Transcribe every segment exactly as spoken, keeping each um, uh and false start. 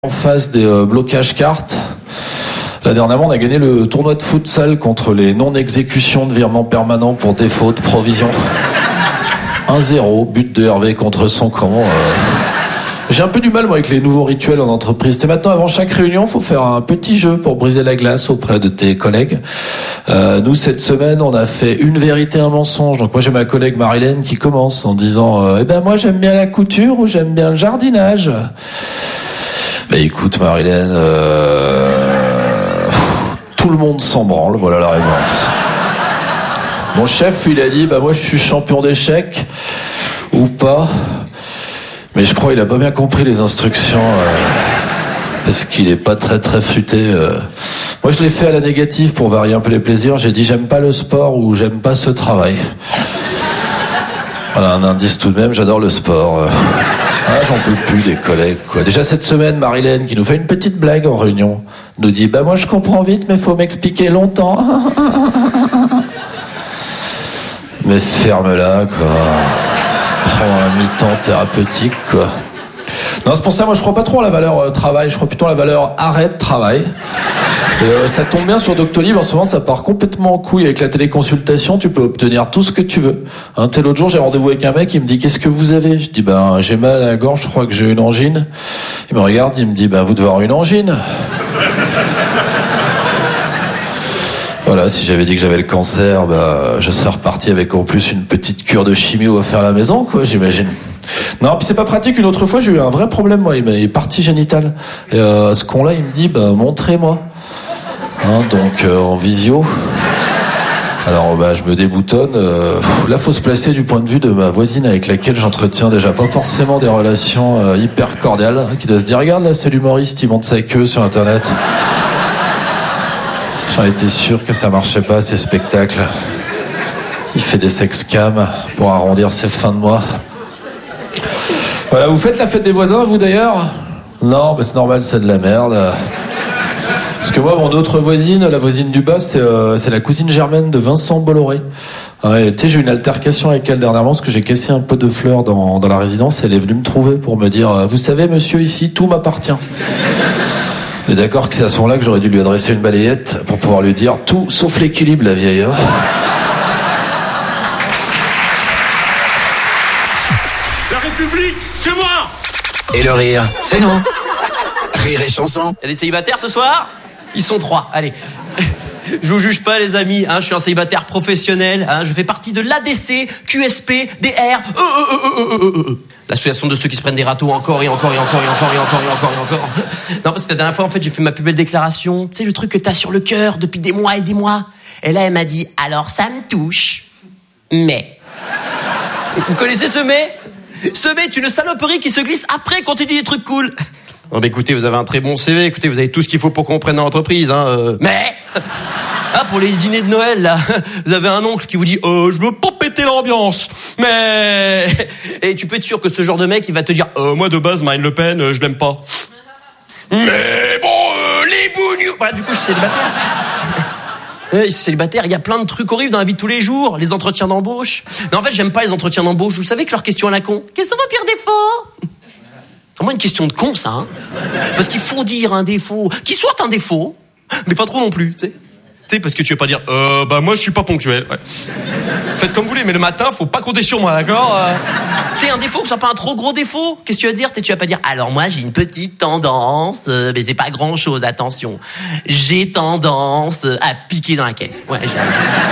En face des euh, blocages cartes. Là, dernièrement, on a gagné le tournoi de futsal contre les non-exécutions de virements permanents pour défaut de provision. un zéro, but de Hervé contre son camp. Euh... J'ai un peu du mal, moi, avec les nouveaux rituels en entreprise. Et maintenant, avant chaque réunion, il faut faire un petit jeu pour briser la glace auprès de tes collègues. Euh, nous, cette semaine, on a fait une vérité, un mensonge. Donc moi, j'ai ma collègue Marilène qui commence en disant euh, « Eh ben moi, j'aime bien la couture ou j'aime bien le jardinage ?» Bah écoute Marilène, euh... tout le monde s'en branle, voilà la réponse. Mon chef, il a dit, bah moi je suis champion d'échecs, ou pas, mais je crois qu'il a pas bien compris les instructions, euh... parce qu'il est pas très très futé. Euh... Moi je l'ai fait à la négative pour varier un peu les plaisirs, j'ai dit j'aime pas le sport ou j'aime pas ce travail. Voilà un indice tout de même, j'adore le sport. Ah, j'en peux plus des collègues, quoi. Déjà cette semaine, Marilène, qui nous fait une petite blague en réunion, nous dit, bah moi je comprends vite, mais faut m'expliquer longtemps. Mais ferme-la, quoi. Prends un mi-temps thérapeutique, quoi. Non, c'est pour ça, moi je crois pas trop à la valeur euh, travail, je crois plutôt à la valeur arrêt de travail. Et euh, ça tombe bien sur Doctolib, en ce moment ça part complètement en couille avec la téléconsultation, tu peux obtenir tout ce que tu veux. Un tel autre jour j'ai rendez-vous avec un mec, il me dit qu'est-ce que vous avez? Je dis ben j'ai mal à la gorge, je crois que j'ai une angine. Il me regarde, il me dit ben vous devez avoir une angine. Voilà, si j'avais dit que j'avais le cancer, ben je serais reparti avec en plus une petite cure de chimio à faire à la maison, quoi, j'imagine. Non, puis c'est pas pratique. Une autre fois, j'ai eu un vrai problème, moi. Il m'a partie génitale. Et euh, ce con-là, il me dit, bah, montrez-moi. Hein, donc, euh, en visio. Alors, bah, je me déboutonne. Euh, là, faut se placer du point de vue de ma voisine avec laquelle j'entretiens déjà pas forcément des relations euh, hyper cordiales. Hein, qui doit se dire, regarde, là, c'est l'humoriste, il monte sa queue sur Internet. J'en étais sûr que ça marchait pas, ces spectacles. Il fait des sexcams pour arrondir ses fins de mois. Voilà, vous faites la fête des voisins, vous d'ailleurs? Non, mais c'est normal, c'est de la merde. Parce que moi, mon autre voisine, la voisine du bas, c'est, euh, c'est la cousine germaine de Vincent Bolloré. Ouais, tu sais, j'ai eu une altercation avec elle dernièrement parce que j'ai cassé un pot de fleurs dans, dans la résidence. Elle est venue me trouver pour me dire « Vous savez, monsieur, ici, tout m'appartient. » Et d'accord que c'est à ce moment-là que j'aurais dû lui adresser une balayette pour pouvoir lui dire « Tout sauf l'équilibre, la vieille. Hein. » C'est moi. Et le rire, c'est nous. Rire et chanson. Il y a des célibataires ce soir? Ils sont trois, allez. Je vous juge pas les amis, hein, je suis un célibataire professionnel, hein, je fais partie de l'A D C, Q S P, D R, euh, euh, euh, euh, euh. L'association de ceux qui se prennent des râteaux encore et encore et encore et encore et encore et encore et encore. Non, parce que la dernière fois, en fait, j'ai fait ma plus belle déclaration. Tu sais, le truc que t'as sur le cœur depuis des mois et des mois. Et là, elle m'a dit, alors ça me touche, mais... Vous connaissez ce mais? Ce mais est une saloperie qui se glisse après quand tu dis des trucs cool. Non, mais écoutez, vous avez un très bon C V, écoutez, vous avez tout ce qu'il faut pour qu'on prenne dans l'entreprise, hein. Euh... Mais... Ah, pour les dîners de Noël, là, vous avez un oncle qui vous dit « Euh, je veux pas péter l'ambiance, mais... » Et tu peux être sûr que ce genre de mec, il va te dire euh, « Moi, de base, Marine Le Pen, euh, je l'aime pas. » Mais bon, euh, les bougnous... Bah, du coup, je suis célibataire. Euh, célibataire, il y a plein de trucs horribles dans la vie de tous les jours, les entretiens d'embauche. Non, en fait, j'aime pas les entretiens d'embauche. Vous savez que leur question à la con, quels sont vos pires défauts? C'est vraiment une question de con, ça, hein. Parce qu'il faut dire un défaut, qui soit un défaut, mais pas trop non plus, tu sais. Tu sais, parce que tu veux pas dire, euh, bah moi je suis pas ponctuel. Ouais. Faites comme vous voulez, mais le matin, faut pas compter sur moi, d'accord? euh... Tu sais, un défaut, que ce soit pas un trop gros défaut. Qu'est-ce que tu vas dire? Tu vas pas dire, alors moi j'ai une petite tendance, euh, mais c'est pas grand chose, attention. J'ai tendance à piquer dans la caisse. Ouais, j'ai...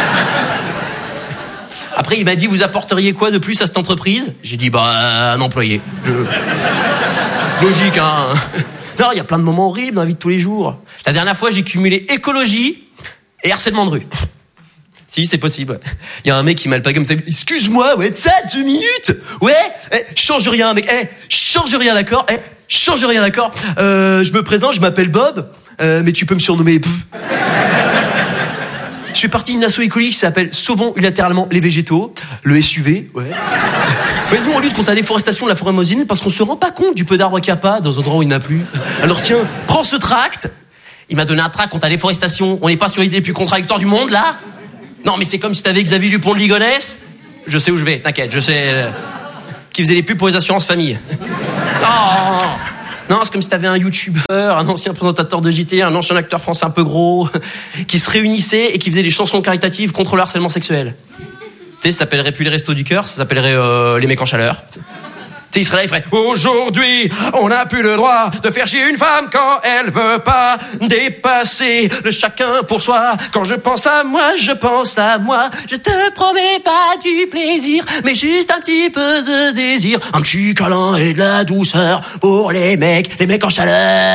Après, il m'a dit, vous apporteriez quoi de plus à cette entreprise? J'ai dit, bah, un employé. Je... Logique, hein. Non, il y a plein de moments horribles dans la vie de tous les jours. La dernière fois, j'ai cumulé écologie et harcèlement de rue. Si, c'est possible. Il y a un mec qui m'a le pas comme ça. Excuse-moi, ouais, ça, deux minutes. Ouais, eh, change rien, mec. Eh, change rien, d'accord. Eh, change rien, d'accord. Euh, je me présente, je m'appelle Bob, euh, mais tu peux me surnommer. Pff. Je fais partie d'une asso écologique qui s'appelle Sauvons unilatéralement les végétaux, le S U V, ouais. Mais nous, on lutte contre la déforestation de la forêt amazonienne parce qu'on se rend pas compte du peu d'arbres qu'il n'y a pas dans un endroit où il n'y en a plus. Alors tiens, prends ce tract. Il m'a donné un tract contre la déforestation. On n'est pas sur l'idée les plus contradictoires du monde, là? Non, mais c'est comme si t'avais Xavier Dupont de Ligonnès. Je sais où je vais, t'inquiète, je sais... Euh, qui faisait les pubs pour les assurances famille. Oh, Non, c'est comme si t'avais un youtubeur, un ancien présentateur de J T, un ancien acteur français un peu gros, qui se réunissaient et qui faisaient des chansons caritatives contre le harcèlement sexuel. Tu sais, ça s'appellerait plus les Restos du Cœur, ça s'appellerait euh, les mecs en chaleur. Tu sais, il serait là, il ferait « Aujourd'hui, on n'a plus le droit de faire chier une femme quand elle veut pas dépasser le chacun pour soi. Quand je pense à moi, je pense à moi. Je te promets pas du plaisir, mais juste un petit peu de désir. Un petit câlin et de la douceur pour les mecs, les mecs en chaleur. »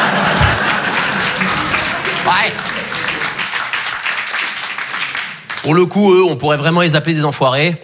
Ouais. Pour le coup, eux, on pourrait vraiment les appeler des enfoirés.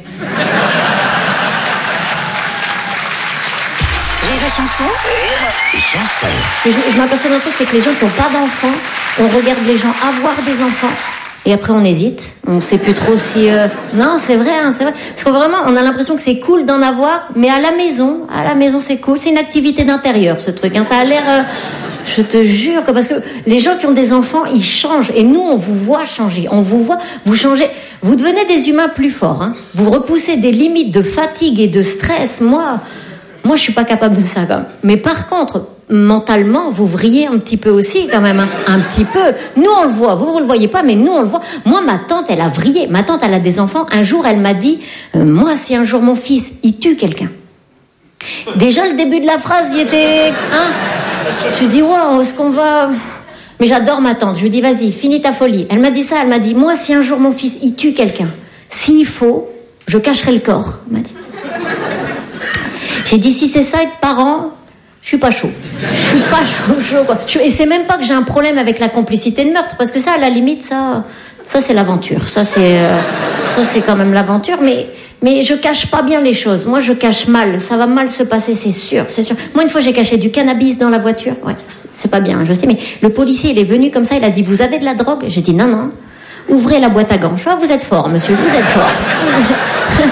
Chanson. Chanson. Mais je, je m'aperçois d'un truc, c'est que les gens qui n'ont pas d'enfants, on regarde les gens avoir des enfants et après on hésite. On sait plus trop si... Euh... Non, c'est vrai, hein, c'est vrai. Parce que vraiment, on a l'impression que c'est cool d'en avoir, mais à la maison, à la maison c'est cool. C'est une activité d'intérieur, ce truc. Hein. Ça a l'air... Euh... Je te jure, que parce que les gens qui ont des enfants, ils changent. Et nous, on vous voit changer. On vous voit, vous changez. Vous devenez des humains plus forts. Hein. Vous repoussez des limites de fatigue et de stress. Moi... Moi, je suis pas capable de ça, quand même. Mais par contre, mentalement, vous vrillez un petit peu aussi, quand même. Hein. Un petit peu. Nous, on le voit. Vous, vous le voyez pas, mais nous, on le voit. Moi, ma tante, elle a vrillé. Ma tante, elle a des enfants. Un jour, elle m'a dit, euh, moi, si un jour mon fils, il tue quelqu'un. Déjà, le début de la phrase, il était... Hein. Tu dis, waouh, est-ce qu'on va... Mais j'adore ma tante. Je lui dis, vas-y, finis ta folie. Elle m'a dit ça. Elle m'a dit, moi, si un jour mon fils, il tue quelqu'un, s'il faut, je cacherai le corps. Elle m'a dit. J'ai dit, si c'est ça être parent, je suis pas chaud. Je suis pas chaud, chaud quoi. Je, et c'est même pas que j'ai un problème avec la complicité de meurtre, parce que ça, à la limite, ça, ça c'est l'aventure. Ça c'est, euh, ça c'est quand même l'aventure. Mais, mais je cache pas bien les choses. Moi, je cache mal. Ça va mal se passer, c'est sûr, c'est sûr. Moi, une fois, j'ai caché du cannabis dans la voiture. Ouais, c'est pas bien, je sais. Mais le policier, il est venu comme ça. Il a dit, vous avez de la drogue? J'ai dit, non, non. Ouvrez la boîte à gants. Je vois, vous êtes fort, monsieur. Vous êtes fort. Vous êtes...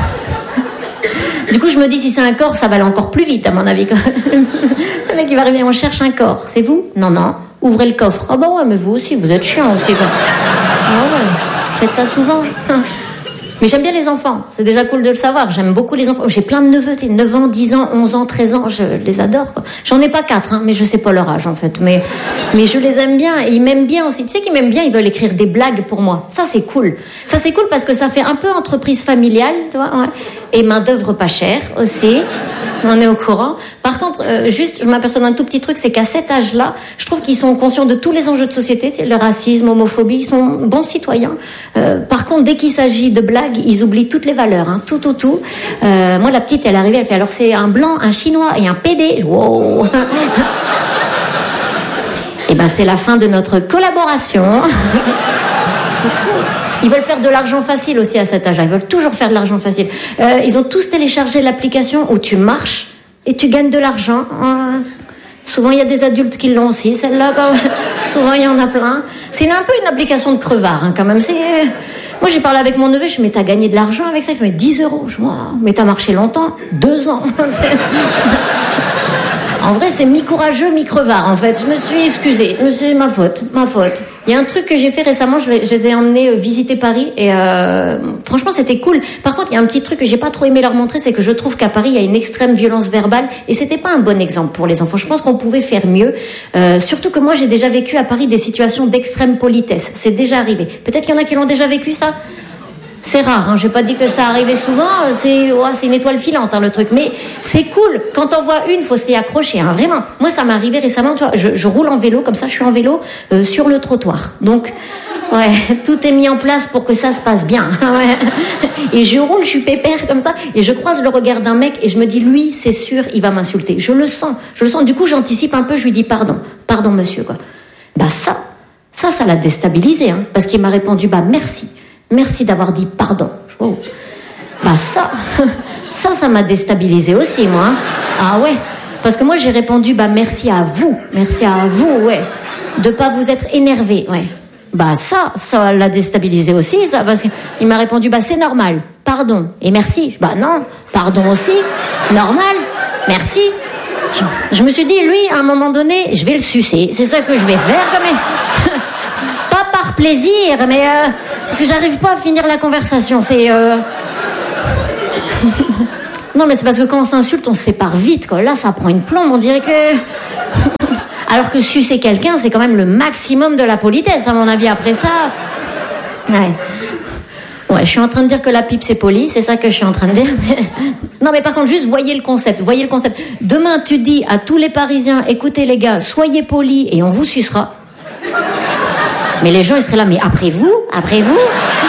Du coup, je me dis, si c'est un corps, ça va aller encore plus vite, à mon avis. Le mec, il va arriver, on cherche un corps. C'est vous? Non, non. Ouvrez le coffre. Ah bah ouais, mais vous aussi, vous êtes chiant aussi, quoi. Ah ouais, faites ça souvent. Mais j'aime bien les enfants, c'est déjà cool de le savoir. J'aime beaucoup les enfants. J'ai plein de neveux, neuf ans, dix ans, onze ans, treize ans, je les adore, quoi. J'en ai pas quatre, hein, mais je sais pas leur âge, en fait. Mais, mais je les aime bien, et ils m'aiment bien aussi. Tu sais qu'ils m'aiment bien, ils veulent écrire des blagues pour moi. Ça, c'est cool. Ça, c'est cool parce que ça fait un peu entreprise familiale, tu vois, ouais. Et main d'œuvre pas chère aussi. On est au courant. Par contre, euh, juste, je m'aperçois d'un tout petit truc, c'est qu'à cet âge-là, je trouve qu'ils sont conscients de tous les enjeux de société, tu sais, le racisme, l'homophobie, ils sont bons citoyens. Euh, par contre, dès qu'il s'agit de blagues, ils oublient toutes les valeurs, hein, tout, tout, tout. Euh, moi, la petite, elle est arrivée, elle fait, alors c'est un blanc, un chinois et un pédé. Wow. Et ben, c'est la fin de notre collaboration. C'est fou. Ils veulent faire de l'argent facile aussi à cet âge-là. Ils veulent toujours faire de l'argent facile. Euh, ils ont tous téléchargé l'application où tu marches et tu gagnes de l'argent. Euh, souvent, il y a des adultes qui l'ont aussi. Celle-là, quand même. Souvent, il y en a plein. C'est un peu une application de crevard, hein, quand même. C'est... Moi, j'ai parlé avec mon neveu. Je lui ai dit, mais t'as gagné de l'argent avec ça? Il fait, mais dix euros. Je dis, wow, mais t'as marché longtemps? Deux ans. En vrai, c'est mi-courageux, mi-crevard, en fait. Je me suis excusée. C'est ma faute, ma faute. Il y a un truc que j'ai fait récemment, je les, je les ai emmenés visiter Paris, et euh, franchement, c'était cool. Par contre, il y a un petit truc que j'ai pas trop aimé leur montrer, c'est que je trouve qu'à Paris, il y a une extrême violence verbale, et c'était pas un bon exemple pour les enfants. Je pense qu'on pouvait faire mieux. Euh, surtout que moi, j'ai déjà vécu à Paris des situations d'extrême politesse. C'est déjà arrivé. Peut-être qu'il y en a qui l'ont déjà vécu, ça? C'est rare, hein. Je n'ai pas dit que ça arrivait souvent, c'est, ouais, c'est une étoile filante, hein, le truc. Mais c'est cool, quand t'en vois une, faut s'y accrocher, hein, vraiment. Moi, ça m'est arrivé récemment, tu vois, je, je roule en vélo, comme ça, je suis en vélo euh, sur le trottoir. Donc, ouais, tout est mis en place pour que ça se passe bien. Ouais. Et je roule, je suis pépère comme ça, et je croise le regard d'un mec, et je me dis, lui, c'est sûr, il va m'insulter. Je le sens, je le sens. Du coup, j'anticipe un peu, je lui dis, pardon, pardon, monsieur, quoi. Bah ça, ça, ça l'a déstabilisé, hein, parce qu'il m'a répondu, bah merci. Merci d'avoir dit pardon. Oh. Bah ça, ça, ça m'a déstabilisé aussi, moi. Ah ouais, parce que moi j'ai répondu bah merci à vous, merci à vous, ouais, de pas vous être énervé, ouais. Bah ça, ça l'a déstabilisé aussi, ça, parce qu'il m'a répondu bah c'est normal, pardon et merci. Bah non, pardon aussi, normal, merci. Je, je me suis dit lui, à un moment donné, je vais le sucer, c'est ça que je vais faire, quand même. Pas par plaisir, mais euh, parce que j'arrive pas à finir la conversation, c'est... Euh... Non, mais c'est parce que quand on s'insulte, on se sépare vite, quoi. Là, ça prend une plombe, on dirait que... Alors que sucer quelqu'un, c'est quand même le maximum de la politesse, à mon avis, après ça. Ouais. Ouais, je suis en train de dire que la pipe, c'est poli, c'est ça que je suis en train de dire. Non, mais par contre, juste voyez le concept, voyez le concept. Demain, tu dis à tous les Parisiens, écoutez les gars, soyez polis et on vous sucera. Mais les gens, ils seraient là, mais après vous, après vous.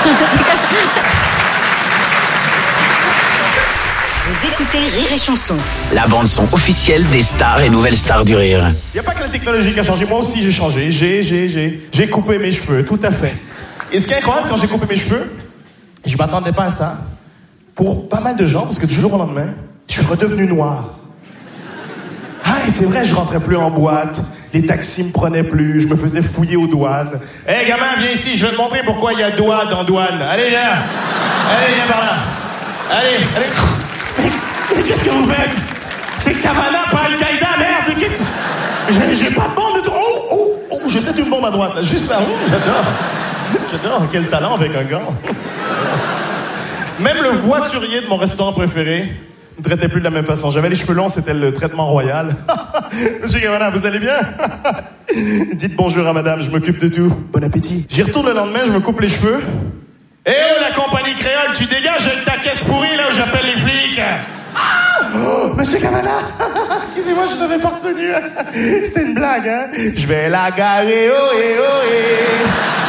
Vous écoutez Rire et Chanson. La bande-son officielle des stars et nouvelles stars du rire. Il n'y a pas que la technologie qui a changé. Moi aussi, j'ai changé. J'ai, j'ai, j'ai. J'ai coupé mes cheveux, tout à fait. Et ce qui est incroyable, quand j'ai coupé mes cheveux, je m'attendais pas à ça. Pour pas mal de gens, parce que du jour au lendemain, je suis redevenu noir. Ah, et c'est vrai, je rentrais plus en boîte. Les taxis me prenaient plus. Je me faisais fouiller aux douanes. Hé, hey, gamin, viens ici. Je vais te montrer pourquoi il y a doigt dans douane. Allez, là. Allez, viens par là. Allez, allez. Mais, mais qu'est-ce que vous faites? C'est Cavana, pas Al-Qaïda, merde! J'ai, j'ai pas de bombe de tout. Oh, oh, oh, j'ai peut-être une bombe à droite, là, juste là. Oh, j'adore. J'adore, quel talent avec un gant. Même le voiturier de mon restaurant préféré ne traitait plus de la même façon. J'avais les cheveux longs, c'était le traitement royal. Monsieur Cavana, vous allez bien? Dites bonjour à madame, je m'occupe de tout. Bon appétit. J'y retourne le lendemain, je me coupe les cheveux. Eh oh, la compagnie créole, tu dégages avec ta caisse pourrie, là où j'appelle les flics. Ah oh, Monsieur Cavana, excusez-moi, je vous avais pas retenu. C'était une blague, hein. Je vais la garer, oh et oh et.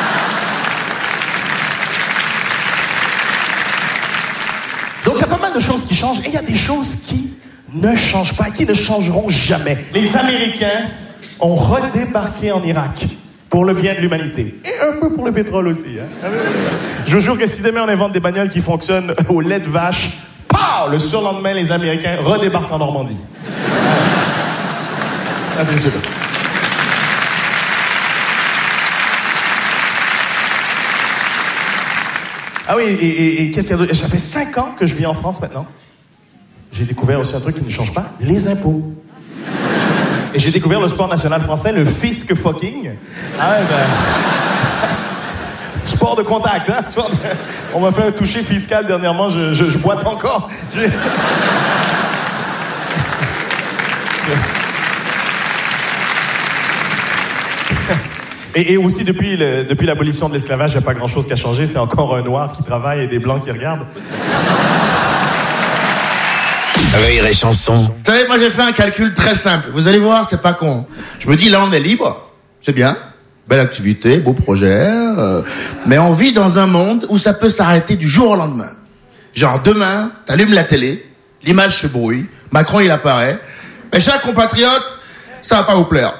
Donc il y a pas mal de choses qui changent, et il y a des choses qui ne changent pas, qui ne changeront jamais. Les Américains ont redébarqué en Irak. Pour le bien de l'humanité. Et un peu pour le pétrole aussi. Hein. Je vous jure que si demain on invente des bagnoles qui fonctionnent au lait de vache, pow, le surlendemain, les Américains redébarquent en Normandie. Ah, c'est sûr. Ah oui, et, et, et qu'est-ce qu'il y a d'autre? Ça fait cinq ans que je vis en France maintenant. J'ai découvert aussi un truc qui ne change pas, les impôts. Et j'ai découvert le sport national français, le fisc fucking. Ah ouais, ben... Sport de contact, hein? Sport de... On m'a fait un toucher fiscal dernièrement, je, je, je boite encore. Je... Et, et aussi, depuis, le, depuis l'abolition de l'esclavage, il n'y a pas grand-chose qui a changé. C'est encore un noir qui travaille et des blancs qui regardent. Rire et Chanson. Vous savez, moi j'ai fait un calcul très simple. Vous allez voir, c'est pas con. Je me dis, là on est libre, c'est bien, belle activité, beau projet, euh, mais on vit dans un monde où ça peut s'arrêter du jour au lendemain. Genre demain, t'allumes la télé, l'image se brouille, Macron il apparaît, mes chers compatriotes, ça va pas vous plaire.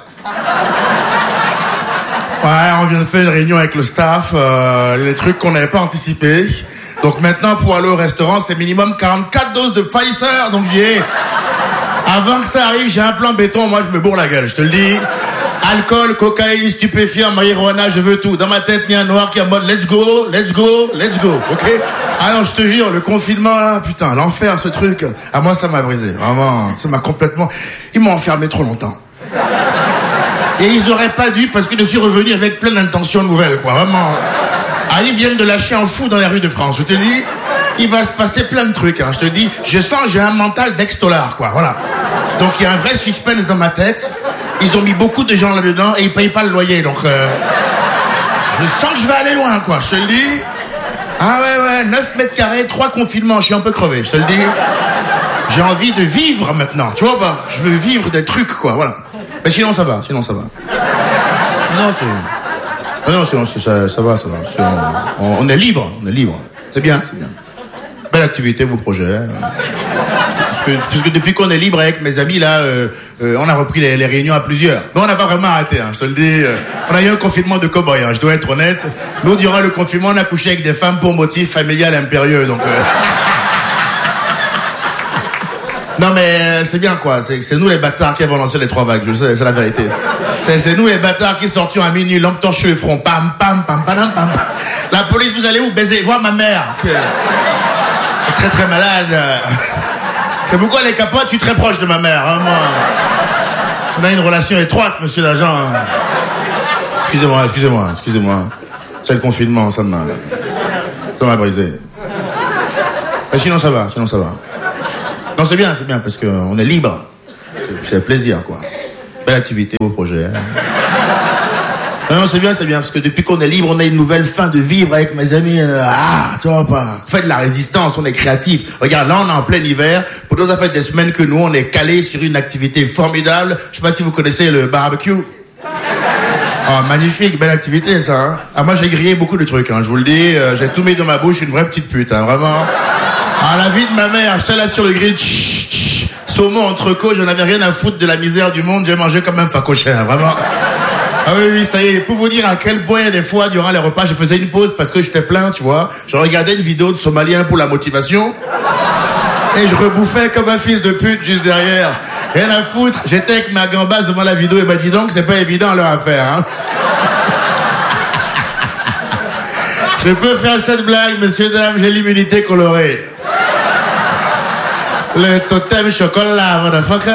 Ouais, on vient de faire une réunion avec le staff, euh, les trucs qu'on n'avait pas anticipés. Donc maintenant, pour aller au restaurant, c'est minimum quarante-quatre doses de Pfizer. Donc j'y ai. Avant que ça arrive, j'ai un plan béton. Moi, je me bourre la gueule, je te le dis. Alcool, cocaïne, stupéfiants, marijuana, je veux tout. Dans ma tête, il y a un noir qui est en mode let's go, let's go, let's go. Ok? Ah non, je te jure, le confinement, là, putain, l'enfer, ce truc. Ah, moi, ça m'a brisé. Vraiment, ça m'a complètement... Ils m'ont enfermé trop longtemps. Et ils auraient pas dû, parce que je suis revenu avec plein d'intentions nouvelles, quoi. Vraiment... Ah, ils viennent de lâcher un fou dans les rues de France. Je te dis, il va se passer plein de trucs. Hein. Je te dis, je sens, j'ai un mental d'ex-dollar, quoi. Voilà. Donc il y a un vrai suspense dans ma tête. Ils ont mis beaucoup de gens là-dedans et ils payent pas le loyer. Donc euh, je sens que je vais aller loin, quoi. Je te le dis. Ah ouais, ouais, neuf mètres carrés, trois confinements. Je suis un peu crevé, je te le dis. J'ai envie de vivre maintenant. Tu vois pas? Je veux vivre des trucs, quoi. Voilà. Mais sinon, ça va. Sinon, ça va. Non, c'est... Ah non, sinon, ça, ça va, ça va. On, on est libre, on est libre. C'est bien, c'est bien. Belle activité, beau projet. Parce que, parce que depuis qu'on est libre avec mes amis, là, euh, euh, on a repris les, les réunions à plusieurs. Mais on n'a pas vraiment arrêté, hein, je te le dis. Euh, on a eu un confinement de cow-boy, hein, je dois être honnête. Nous, durant le confinement, on a couché avec des femmes pour motif familial impérieux, donc... Euh... Non mais c'est bien quoi, c'est, c'est nous les bâtards qui avons lancé les trois vagues, je sais, c'est la vérité. C'est, c'est nous les bâtards qui sortions à minuit, lampe torche sur le front, pam pam pam pam pam. La police, vous allez où baiser? Voir ma mère, qui est très très malade. C'est pourquoi les capotes, je suis très proche de ma mère, hein, moi. On a une relation étroite, monsieur l'agent. Excusez-moi, excusez-moi, excusez-moi. C'est le confinement, ça m'a, ça m'a brisé. Mais sinon ça va, sinon ça va. Non, c'est bien, c'est bien, parce qu'on est libre. C'est plaisir, quoi. Belle activité, beau projet. Hein. Non, c'est bien, c'est bien, parce que depuis qu'on est libre, on a une nouvelle fin de vivre avec mes amis. Ah, tu vois pas. Faites de la résistance, on est créatifs. Regarde, là, on est en plein hiver. Pour nous, ça fait des semaines que nous, on est calés sur une activité formidable. Je sais pas si vous connaissez le barbecue. Oh, magnifique, belle activité, ça. Hein. Ah, moi, j'ai grillé beaucoup de trucs, hein, je vous le dis. Euh, j'ai tout mis dans ma bouche, une vraie petite pute, hein, vraiment. Ah, la vie de ma mère, j'étais là sur le grill. Tch, tch, saumon, entrecôte, j'en avais rien à foutre de la misère du monde. J'ai mangé comme même facochère, hein, vraiment. Ah oui, oui, ça y est. Pour vous dire à quel point, des fois, durant les repas, je faisais une pause parce que j'étais plein, tu vois. Je regardais une vidéo de Somaliens pour la motivation. Et je rebouffais comme un fils de pute juste derrière. Rien à foutre. J'étais avec ma gambasse devant la vidéo et m'a dit donc, c'est pas évident leur affaire, hein. Je peux faire cette blague, messieurs, dames, j'ai l'immunité colorée. Le totem chocolat, motherfucker.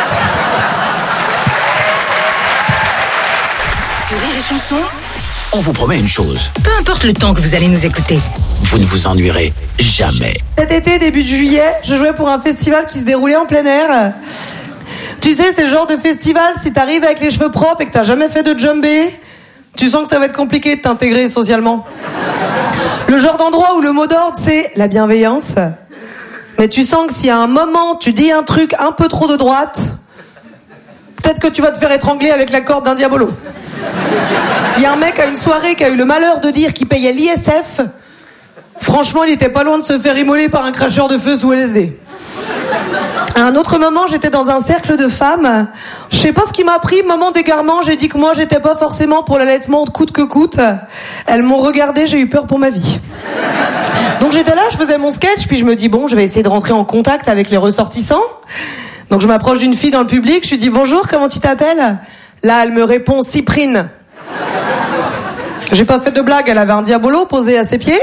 Sur Rire et Chanson, On vous promet une chose. peu importe le temps que vous allez nous écouter. Vous ne vous ennuierez jamais. Cet été, début de juillet, je jouais pour un festival qui se déroulait en plein air. Tu sais, c'est le genre de festival, si t'arrives avec les cheveux propres et que t'as jamais fait de djembé, tu sens que ça va être compliqué de t'intégrer socialement. Le genre d'endroit où le mot d'ordre, c'est la bienveillance. Mais tu sens que si à un moment, tu dis un truc un peu trop de droite, peut-être que tu vas te faire étrangler avec la corde d'un diabolo. Il y a un mec à une soirée qui a eu le malheur de dire qu'il payait l'I S F. Franchement, il était pas loin de se faire immoler par un cracheur de feu sous L S D. À un autre moment, j'étais dans un cercle de femmes. Je sais pas ce qui m'a pris, moment d'égarement, j'ai dit que moi, j'étais pas forcément pour l'allaitement de coûte que coûte. Elles m'ont regardé, j'ai eu peur pour ma vie. Donc j'étais là, je faisais mon sketch, puis je me dis, bon, je vais essayer de rentrer en contact avec les ressortissants. Donc je m'approche d'une fille dans le public, je lui dis, bonjour, comment tu t'appelles ? Là, elle me répond, Cyprine. J'ai pas fait de blague, elle avait un diabolo posé à ses pieds.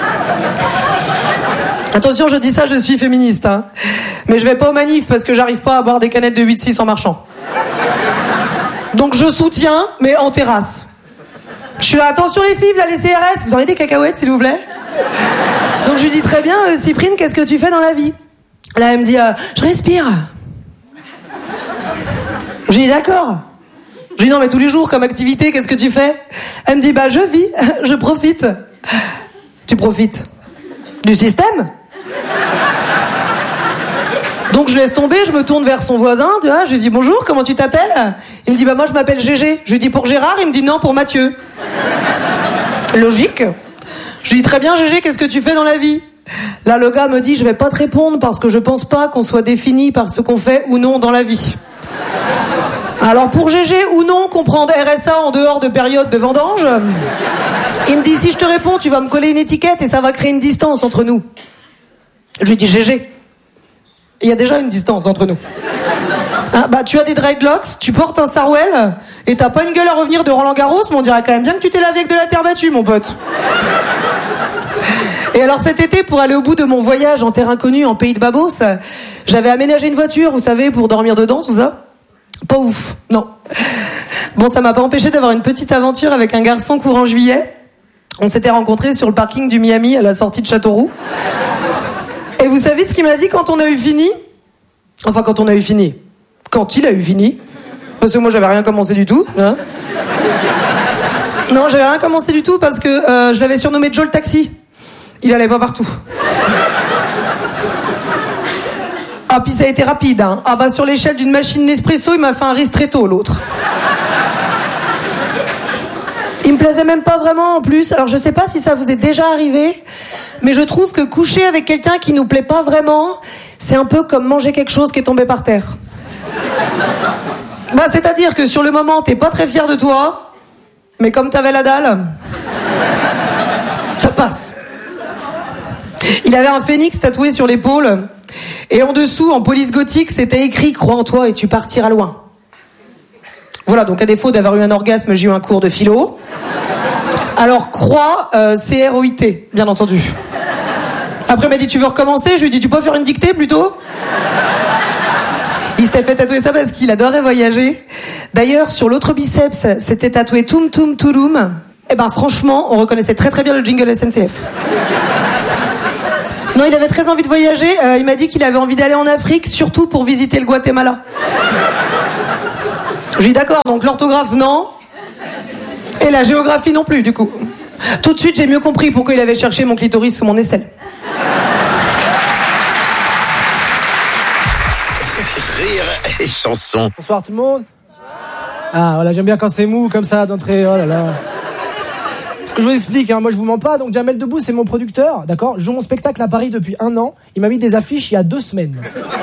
Attention, je dis ça, je suis féministe, hein. Mais je vais pas aux manifs parce que j'arrive pas à boire des canettes de huit six en marchant. Donc je soutiens, mais en terrasse. Je suis là, attention les filles, là les C R S, vous auriez des cacahuètes s'il vous plaît ? Donc je lui dis très bien, euh, Cyprine, qu'est-ce que tu fais dans la vie ? Là elle me dit, euh, je respire. Je lui dis d'accord. Je lui dis non mais tous les jours comme activité, qu'est-ce que tu fais ? Elle me dit, bah je vis, je profite. Tu profites du système ? Donc je laisse tomber, je me tourne vers son voisin, tu vois, je lui dis bonjour, comment tu t'appelles ? Il me dit bah moi je m'appelle Gégé. Je lui dis pour Gérard, il me dit non pour Mathieu. Logique. Je lui dis très bien Gégé, qu'est-ce que tu fais dans la vie ? Là le gars me dit je vais pas te répondre parce que je pense pas qu'on soit défini par ce qu'on fait ou non dans la vie. Alors pour Gégé ou non comprendre R S A en dehors de période de vendange, il me dit si je te réponds tu vas me coller une étiquette et ça va créer une distance entre nous. Je lui dis Gégé. Il y a déjà une distance entre nous. Hein, bah, tu as des dreadlocks, tu portes un sarouel, et t'as pas une gueule à revenir de Roland Garros, mais on dirait quand même bien que tu t'es lavé avec de la terre battue, mon pote. Et alors cet été, pour aller au bout de mon voyage en terre inconnue, en pays de Babos, j'avais aménagé une voiture, vous savez, pour dormir dedans, tout ça. Pas ouf, non. Bon, ça m'a pas empêché d'avoir une petite aventure avec un garçon courant juillet. On s'était rencontrés sur le parking du Miami à la sortie de Châteauroux. Et vous savez ce qu'il m'a dit quand on a eu fini ? Enfin, quand on a eu fini. Quand il a eu fini. Parce que moi, j'avais rien commencé du tout. Hein. Non, j'avais rien commencé du tout parce que euh, je l'avais surnommé Joe le taxi. Il allait pas partout. Ah, puis ça a été rapide. Hein. Ah bah sur l'échelle d'une machine Nespresso, il m'a fait un ristretto, l'autre. Il me plaisait même pas vraiment en plus. Alors je sais pas si ça vous est déjà arrivé, mais je trouve que coucher avec quelqu'un qui nous plaît pas vraiment, c'est un peu comme manger quelque chose qui est tombé par terre. Bah c'est-à-dire que sur le moment, t'es pas très fier de toi, mais comme t'avais la dalle, ça passe. Il avait un phénix tatoué sur l'épaule, et en dessous, en police gothique, c'était écrit « Crois en toi et tu partiras loin ». Voilà, donc à défaut d'avoir eu un orgasme, j'ai eu un cours de philo. Alors, croix, euh, C R O I T, bien entendu. Après, il m'a dit, tu veux recommencer ? Je lui ai dit, tu peux faire une dictée, plutôt ? Il s'était fait tatouer ça parce qu'il adorait voyager. D'ailleurs, sur l'autre biceps, c'était tatoué Toum Toum Touloum. Eh ben, franchement, on reconnaissait très très bien le jingle S N C F. Non, il avait très envie de voyager. Euh, il m'a dit qu'il avait envie d'aller en Afrique, surtout pour visiter le Guatemala. Je dis d'accord, donc l'orthographe, non. Et la géographie non plus, du coup. Tout de suite, j'ai mieux compris pourquoi il avait cherché mon clitoris sous mon aisselle. Rire et chanson. Bonsoir tout le monde. Ah voilà, j'aime bien quand c'est mou comme ça d'entrée, oh là là. Ce que je vous explique, hein, moi je vous mens pas, donc Jamel Debbouze c'est mon producteur, d'accord. Je joue mon spectacle à Paris depuis un an, il m'a mis des affiches il y a deux semaines.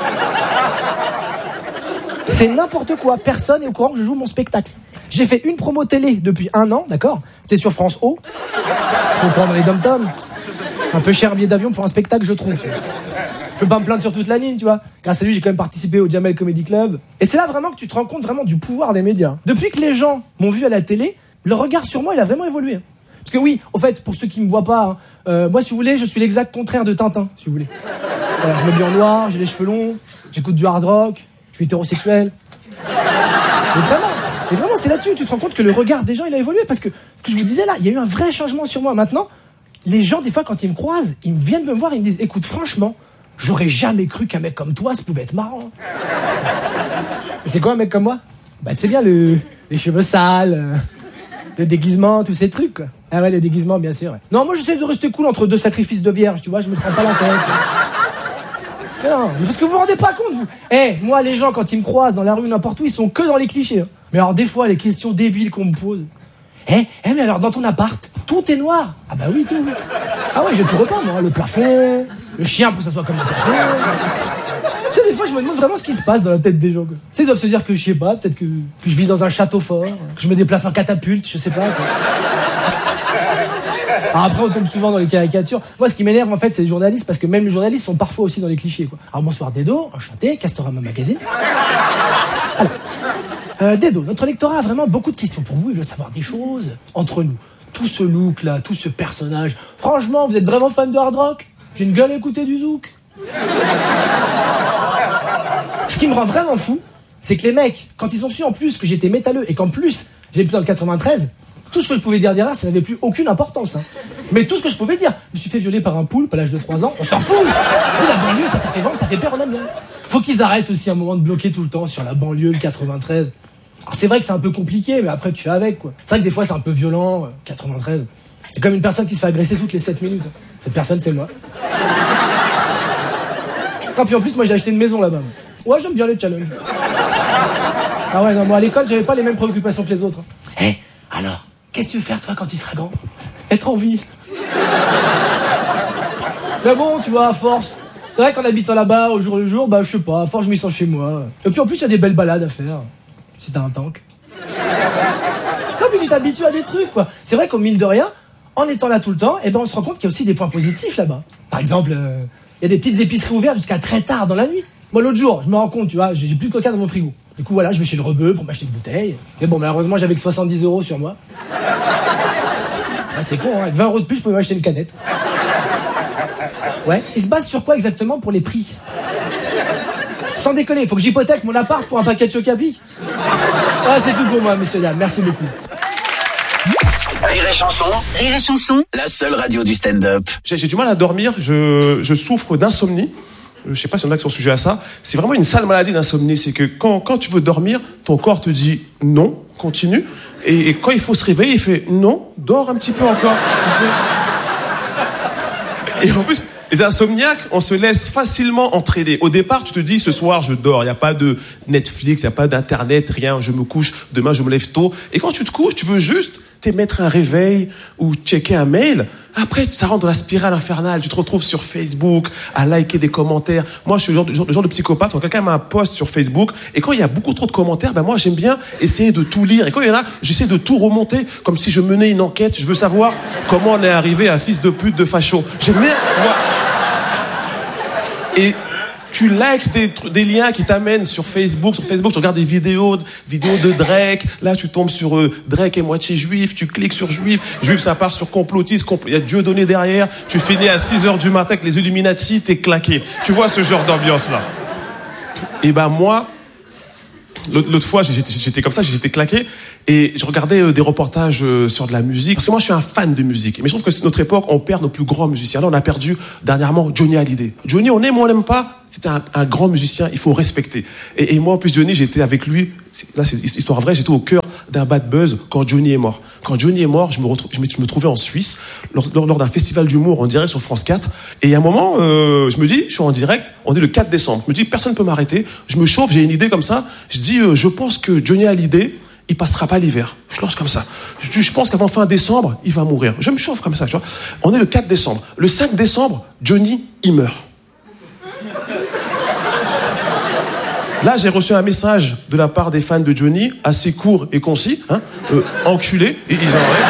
C'est n'importe quoi, personne n'est au courant que je joue mon spectacle. J'ai fait une promo télé depuis un an, d'accord. C'était sur France O, je suis au courant dans les dom-toms. Un peu cher un billet d'avion pour un spectacle, je trouve. Je peux pas me plaindre sur toute la ligne, tu vois. Grâce à lui, j'ai quand même participé au Jamel Comedy Club. Et c'est là vraiment que tu te rends compte vraiment du pouvoir des médias. Depuis que les gens m'ont vu à la télé, le regard sur moi, il a vraiment évolué. Parce que oui, au fait, pour ceux qui me voient pas, hein, euh, moi, si vous voulez, je suis l'exact contraire de Tintin, si vous voulez. Voilà, je m'habille en noir, j'ai les cheveux longs, j'écoute du hard rock, je suis hétérosexuel. Mais vraiment, et vraiment, c'est là-dessus, tu te rends compte que le regard des gens, il a évolué. Parce que, ce que je vous disais là, il y a eu un vrai changement sur moi. Maintenant, les gens, des fois, quand ils me croisent, ils viennent me voir, ils me disent, écoute, franchement, j'aurais jamais cru qu'un mec comme toi, ça pouvait être marrant. Et c'est quoi un mec comme moi? Bah, tu sais bien, le, les cheveux sales, euh, le déguisement, tous ces trucs, quoi. Ah ouais, le déguisement, bien sûr. Ouais. Non, moi, j'essaie de rester cool entre deux sacrifices de vierge, tu vois, je me prends pas la tête. Mais non, mais parce que vous vous rendez pas compte, vous. Eh, hey, moi, les gens, quand ils me croisent dans la rue, n'importe où, ils sont que dans les clichés. Hein. Mais alors, des fois, les questions débiles qu'on me pose. Eh, hey, hey, mais alors, dans ton appart, tout est noir? Ah bah oui, tout. Oui. Ah ouais, j'ai tout repeint, moi. Le plafond, le chien pour que ça soit comme le plafond. Tu sais, des fois, je me demande vraiment ce qui se passe dans la tête des gens. Tu sais, ils doivent se dire que, je sais pas, peut-être que, que je vis dans un château fort, que je me déplace en catapulte, je sais pas. Quoi. Alors après, on tombe souvent dans les caricatures. Moi, ce qui m'énerve, en fait, c'est les journalistes, parce que même les journalistes sont parfois aussi dans les clichés, quoi. Alors, bonsoir, Dedo, enchanté, Castorama Magazine. Alors, euh, Dedo, notre lectorat a vraiment beaucoup de questions pour vous, il veut savoir des choses. Entre nous, tout ce look-là, tout ce personnage, franchement, vous êtes vraiment fan de hard rock? J'ai une gueule à écouter du zouk. Ce qui me rend vraiment fou, c'est que les mecs, quand ils ont su en plus que j'étais métalleux, et qu'en plus, j'ai été dans le quatre-vingt-treize, tout ce que je pouvais dire derrière, ça n'avait plus aucune importance. Hein. Mais tout ce que je pouvais dire, je me suis fait violer par un poulpe à l'âge de trois ans, on s'en fout. Mais la banlieue, ça, ça fait vendre, ça fait peur, on aime bien. Faut qu'ils arrêtent aussi un moment de bloquer tout le temps sur la banlieue, le quatre-vingt-treize. Alors c'est vrai que c'est un peu compliqué, mais après tu fais avec, quoi. C'est vrai que des fois c'est un peu violent, euh, quatre-vingt-treize. C'est comme une personne qui se fait agresser toutes les sept minutes. Cette personne, c'est moi. Enfin, puis en plus, moi j'ai acheté une maison là-bas. Ouais, j'aime bien les challenges. Ah ouais, non, moi à l'école, j'avais pas les mêmes préoccupations que les autres. Eh, hey, alors, qu'est-ce que tu veux faire toi quand tu seras grand? Être en vie. Mais bon, tu vois, à force. C'est vrai qu'en habitant là-bas, au jour le jour, bah je sais pas, à force je m'y sens chez moi. Et puis en plus, il y a des belles balades à faire. Si t'as un tank. Non, puis tu t'habitues à des trucs, quoi. C'est vrai qu'au mine de rien, en étant là tout le temps, eh ben on se rend compte qu'il y a aussi des points positifs là-bas. Par exemple, il euh, y a des petites épiceries ouvertes jusqu'à très tard dans la nuit. Moi, l'autre jour, je me rends compte, tu vois, j'ai plus de coca dans mon frigo. Du coup, voilà, je vais chez le rebeu pour m'acheter une bouteille. Mais bon, malheureusement, j'avais que soixante-dix euros sur moi. Ah, c'est con, hein. Avec vingt euros de plus, je pouvais m'acheter une canette. Ouais. Ils se basent sur quoi exactement pour les prix? Sans déconner, il faut que j'hypothèque mon appart pour un paquet de choc-à-pic. Ah, c'est tout pour moi, messieurs, dames. Merci beaucoup. Rire et chanson. Rire et chanson. La seule radio du stand-up. J'ai, j'ai du mal à dormir, je, je souffre d'insomnie. Je sais pas si on a qui sont sujets à ça. C'est vraiment une sale maladie d'insomnie. C'est que quand, quand tu veux dormir, ton corps te dit non, continue. Et, et quand il faut se réveiller, il fait non, dors un petit peu encore. Et en plus, les insomniaques, on se laisse facilement entraîner. Au départ, tu te dis, ce soir, je dors. Il n'y a pas de Netflix, il n'y a pas d'internet, rien. Je me couche, demain, je me lève tôt. Et quand tu te couches, tu veux juste t'émettre un réveil ou checker un mail. Après, ça rentre dans la spirale infernale. Tu te retrouves sur Facebook à liker des commentaires. Moi, je suis le genre de, le genre de psychopathe. Quand quelqu'un met un post sur Facebook et quand il y a beaucoup trop de commentaires, ben moi, j'aime bien essayer de tout lire. Et quand il y en a, j'essaie de tout remonter comme si je menais une enquête. Je veux savoir comment on est arrivé à fils de pute de facho. J'aime bien, tu vois. Et tu likes des, des liens qui t'amènent sur Facebook. Sur Facebook, tu regardes des vidéos, vidéos de Drake. Là, tu tombes sur euh, Drake est moitié juif. Tu cliques sur juif. Juif, ça part sur complotiste. Il y a Dieu donné derrière. Tu finis à six heures du matin avec les Illuminati. T'es claqué. Tu vois ce genre d'ambiance-là. Et ben moi, L'autre l'autre fois, j'étais, j'étais comme ça, j'étais claqué, et je regardais euh, des reportages euh, sur de la musique, parce que moi, je suis un fan de musique. Mais je trouve que c'est notre époque, on perd nos plus grands musiciens. Là, on a perdu dernièrement Johnny Hallyday. Johnny, on aime ou on n'aime pas, c'était un, un grand musicien, il faut respecter. Et, et moi, en plus, Johnny, j'étais avec lui, c'est, là, c'est histoire vraie, j'étais au cœur d'un bad buzz quand Johnny est mort. Quand Johnny est mort, je me, retrouve, je me, je me trouvais en Suisse, lors, lors, lors d'un festival d'humour en direct sur France quatre, et à un moment, euh, je me dis, je suis en direct, on est le quatre décembre, je me dis, personne ne peut m'arrêter, je me chauffe, j'ai une idée comme ça, je dis, euh, je pense que Johnny Hallyday, il passera pas l'hiver. Je lance comme ça. Je dis, je pense qu'avant fin décembre, il va mourir. Je me chauffe comme ça, tu vois. On est le quatre décembre. Le cinq décembre, Johnny, il meurt. Là, j'ai reçu un message de la part des fans de Johnny, assez court et concis, hein, euh, enculé, et ils en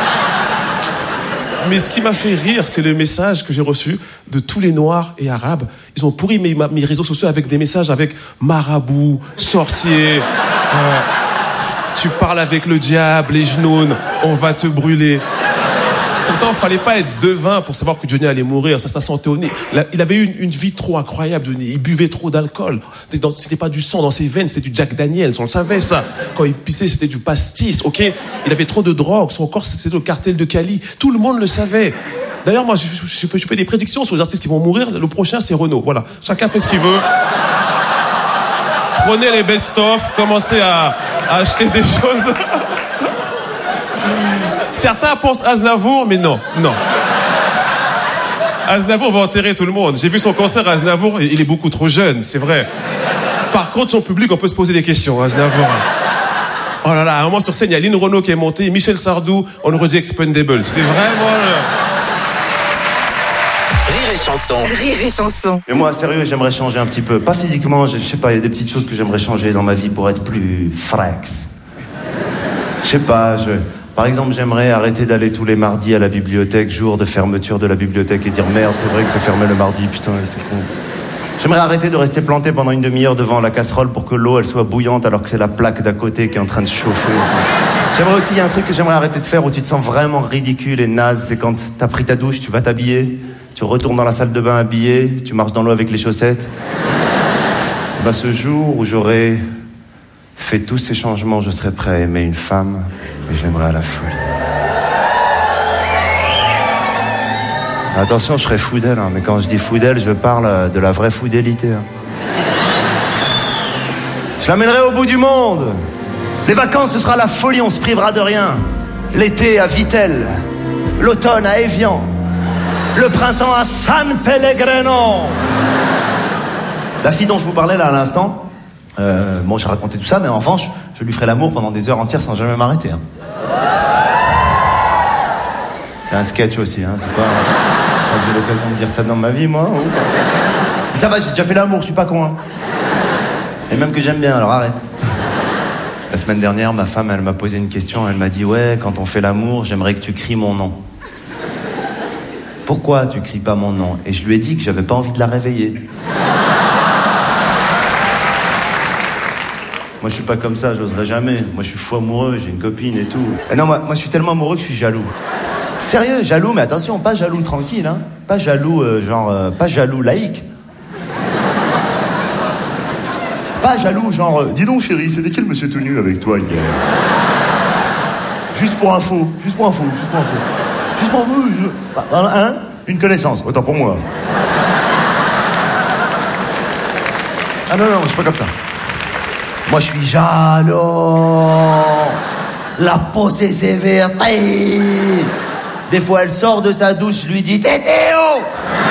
Mais ce qui m'a fait rire, c'est le message que j'ai reçu de tous les Noirs et Arabes. Ils ont pourri mes, mes réseaux sociaux avec des messages avec marabout, sorcier, euh, tu parles avec le diable, les genoux, on va te brûler. Pourtant, il fallait pas être devin pour savoir que Johnny allait mourir, ça, ça sentait au nez. Il avait eu une, une vie trop incroyable, Johnny. Il buvait trop d'alcool. C'était pas du sang dans ses veines, c'était du Jack Daniels, on le savait ça. Quand il pissait, c'était du pastis, ok. Il avait trop de drogue, son corps c'était le cartel de Cali. Tout le monde le savait. D'ailleurs, moi, je, je, je, je fais des prédictions sur les artistes qui vont mourir. Le prochain, c'est Renaud. Voilà, chacun fait ce qu'il veut. Prenez les best-of, commencez à, à acheter des choses. Certains pensent Aznavour, mais non, non. Aznavour va enterrer tout le monde. J'ai vu son concert à Aznavour, il est beaucoup trop jeune, c'est vrai. Par contre, son public, on peut se poser des questions, Aznavour. Oh là là, à un moment sur scène, il y a Lynn Renaud qui est montée, Michel Sardou, on aurait dit Expendable. C'était vraiment... Rire et chanson. Rire et chanson. Mais moi, sérieux, j'aimerais changer un petit peu. Pas physiquement, je, je sais pas, il y a des petites choses que j'aimerais changer dans ma vie pour être plus frax. Je sais pas, je... Par exemple, j'aimerais arrêter d'aller tous les mardis à la bibliothèque, jour de fermeture de la bibliothèque, et dire merde, c'est vrai que c'est fermé le mardi, putain, t'es con. J'aimerais arrêter de rester planté pendant une demi-heure devant la casserole pour que l'eau, elle soit bouillante alors que c'est la plaque d'à côté qui est en train de chauffer. J'aimerais aussi, il y a un truc que j'aimerais arrêter de faire où tu te sens vraiment ridicule et naze, c'est quand t'as pris ta douche, tu vas t'habiller, tu retournes dans la salle de bain habillé, tu marches dans l'eau avec les chaussettes. Et ben, ce jour où j'aurais fait tous ces changements, je serais prêt à aimer une femme, mais je l'aimerais à la folie. Attention, je serais fou d'elle, hein, mais quand je dis fou d'elle, je parle de la vraie fidélité. Hein. Je l'amènerai au bout du monde. Les vacances, ce sera la folie, on se privera de rien. L'été à Vittel, l'automne à Évian, le printemps à San Pellegrino. La fille dont je vous parlais là à l'instant, Euh, bon, j'ai raconté tout ça, mais en revanche, je lui ferai l'amour pendant des heures entières sans jamais m'arrêter. Hein. C'est un sketch aussi, hein. C'est pas. Je crois que j'ai l'occasion de dire ça dans ma vie, moi. Ou... Mais ça va, j'ai déjà fait l'amour, je suis pas con. Hein. Et même que j'aime bien, alors arrête. La semaine dernière, ma femme, elle m'a posé une question. Elle m'a dit, ouais, quand on fait l'amour, j'aimerais que tu cries mon nom. Pourquoi tu cries pas mon nom? Et je lui ai dit que j'avais pas envie de la réveiller. Moi, je suis pas comme ça, j'oserais jamais. Moi, je suis fou amoureux, j'ai une copine et tout. Et non, moi, moi, je suis tellement amoureux que je suis jaloux. Sérieux, jaloux, mais attention, pas jaloux tranquille, hein. Pas jaloux, euh, genre, euh, pas jaloux laïque. Pas jaloux, genre, euh, dis donc, chérie, c'était quel monsieur tout nu avec toi hier? Juste pour info, juste pour info, juste pour info. Juste pour info, je... Hein? Une connaissance, autant pour moi. Ah non, non, je suis pas comme ça. Moi, je suis jaloux. La pose est sévère. Des fois, elle sort de sa douche, je lui dis Tétéo.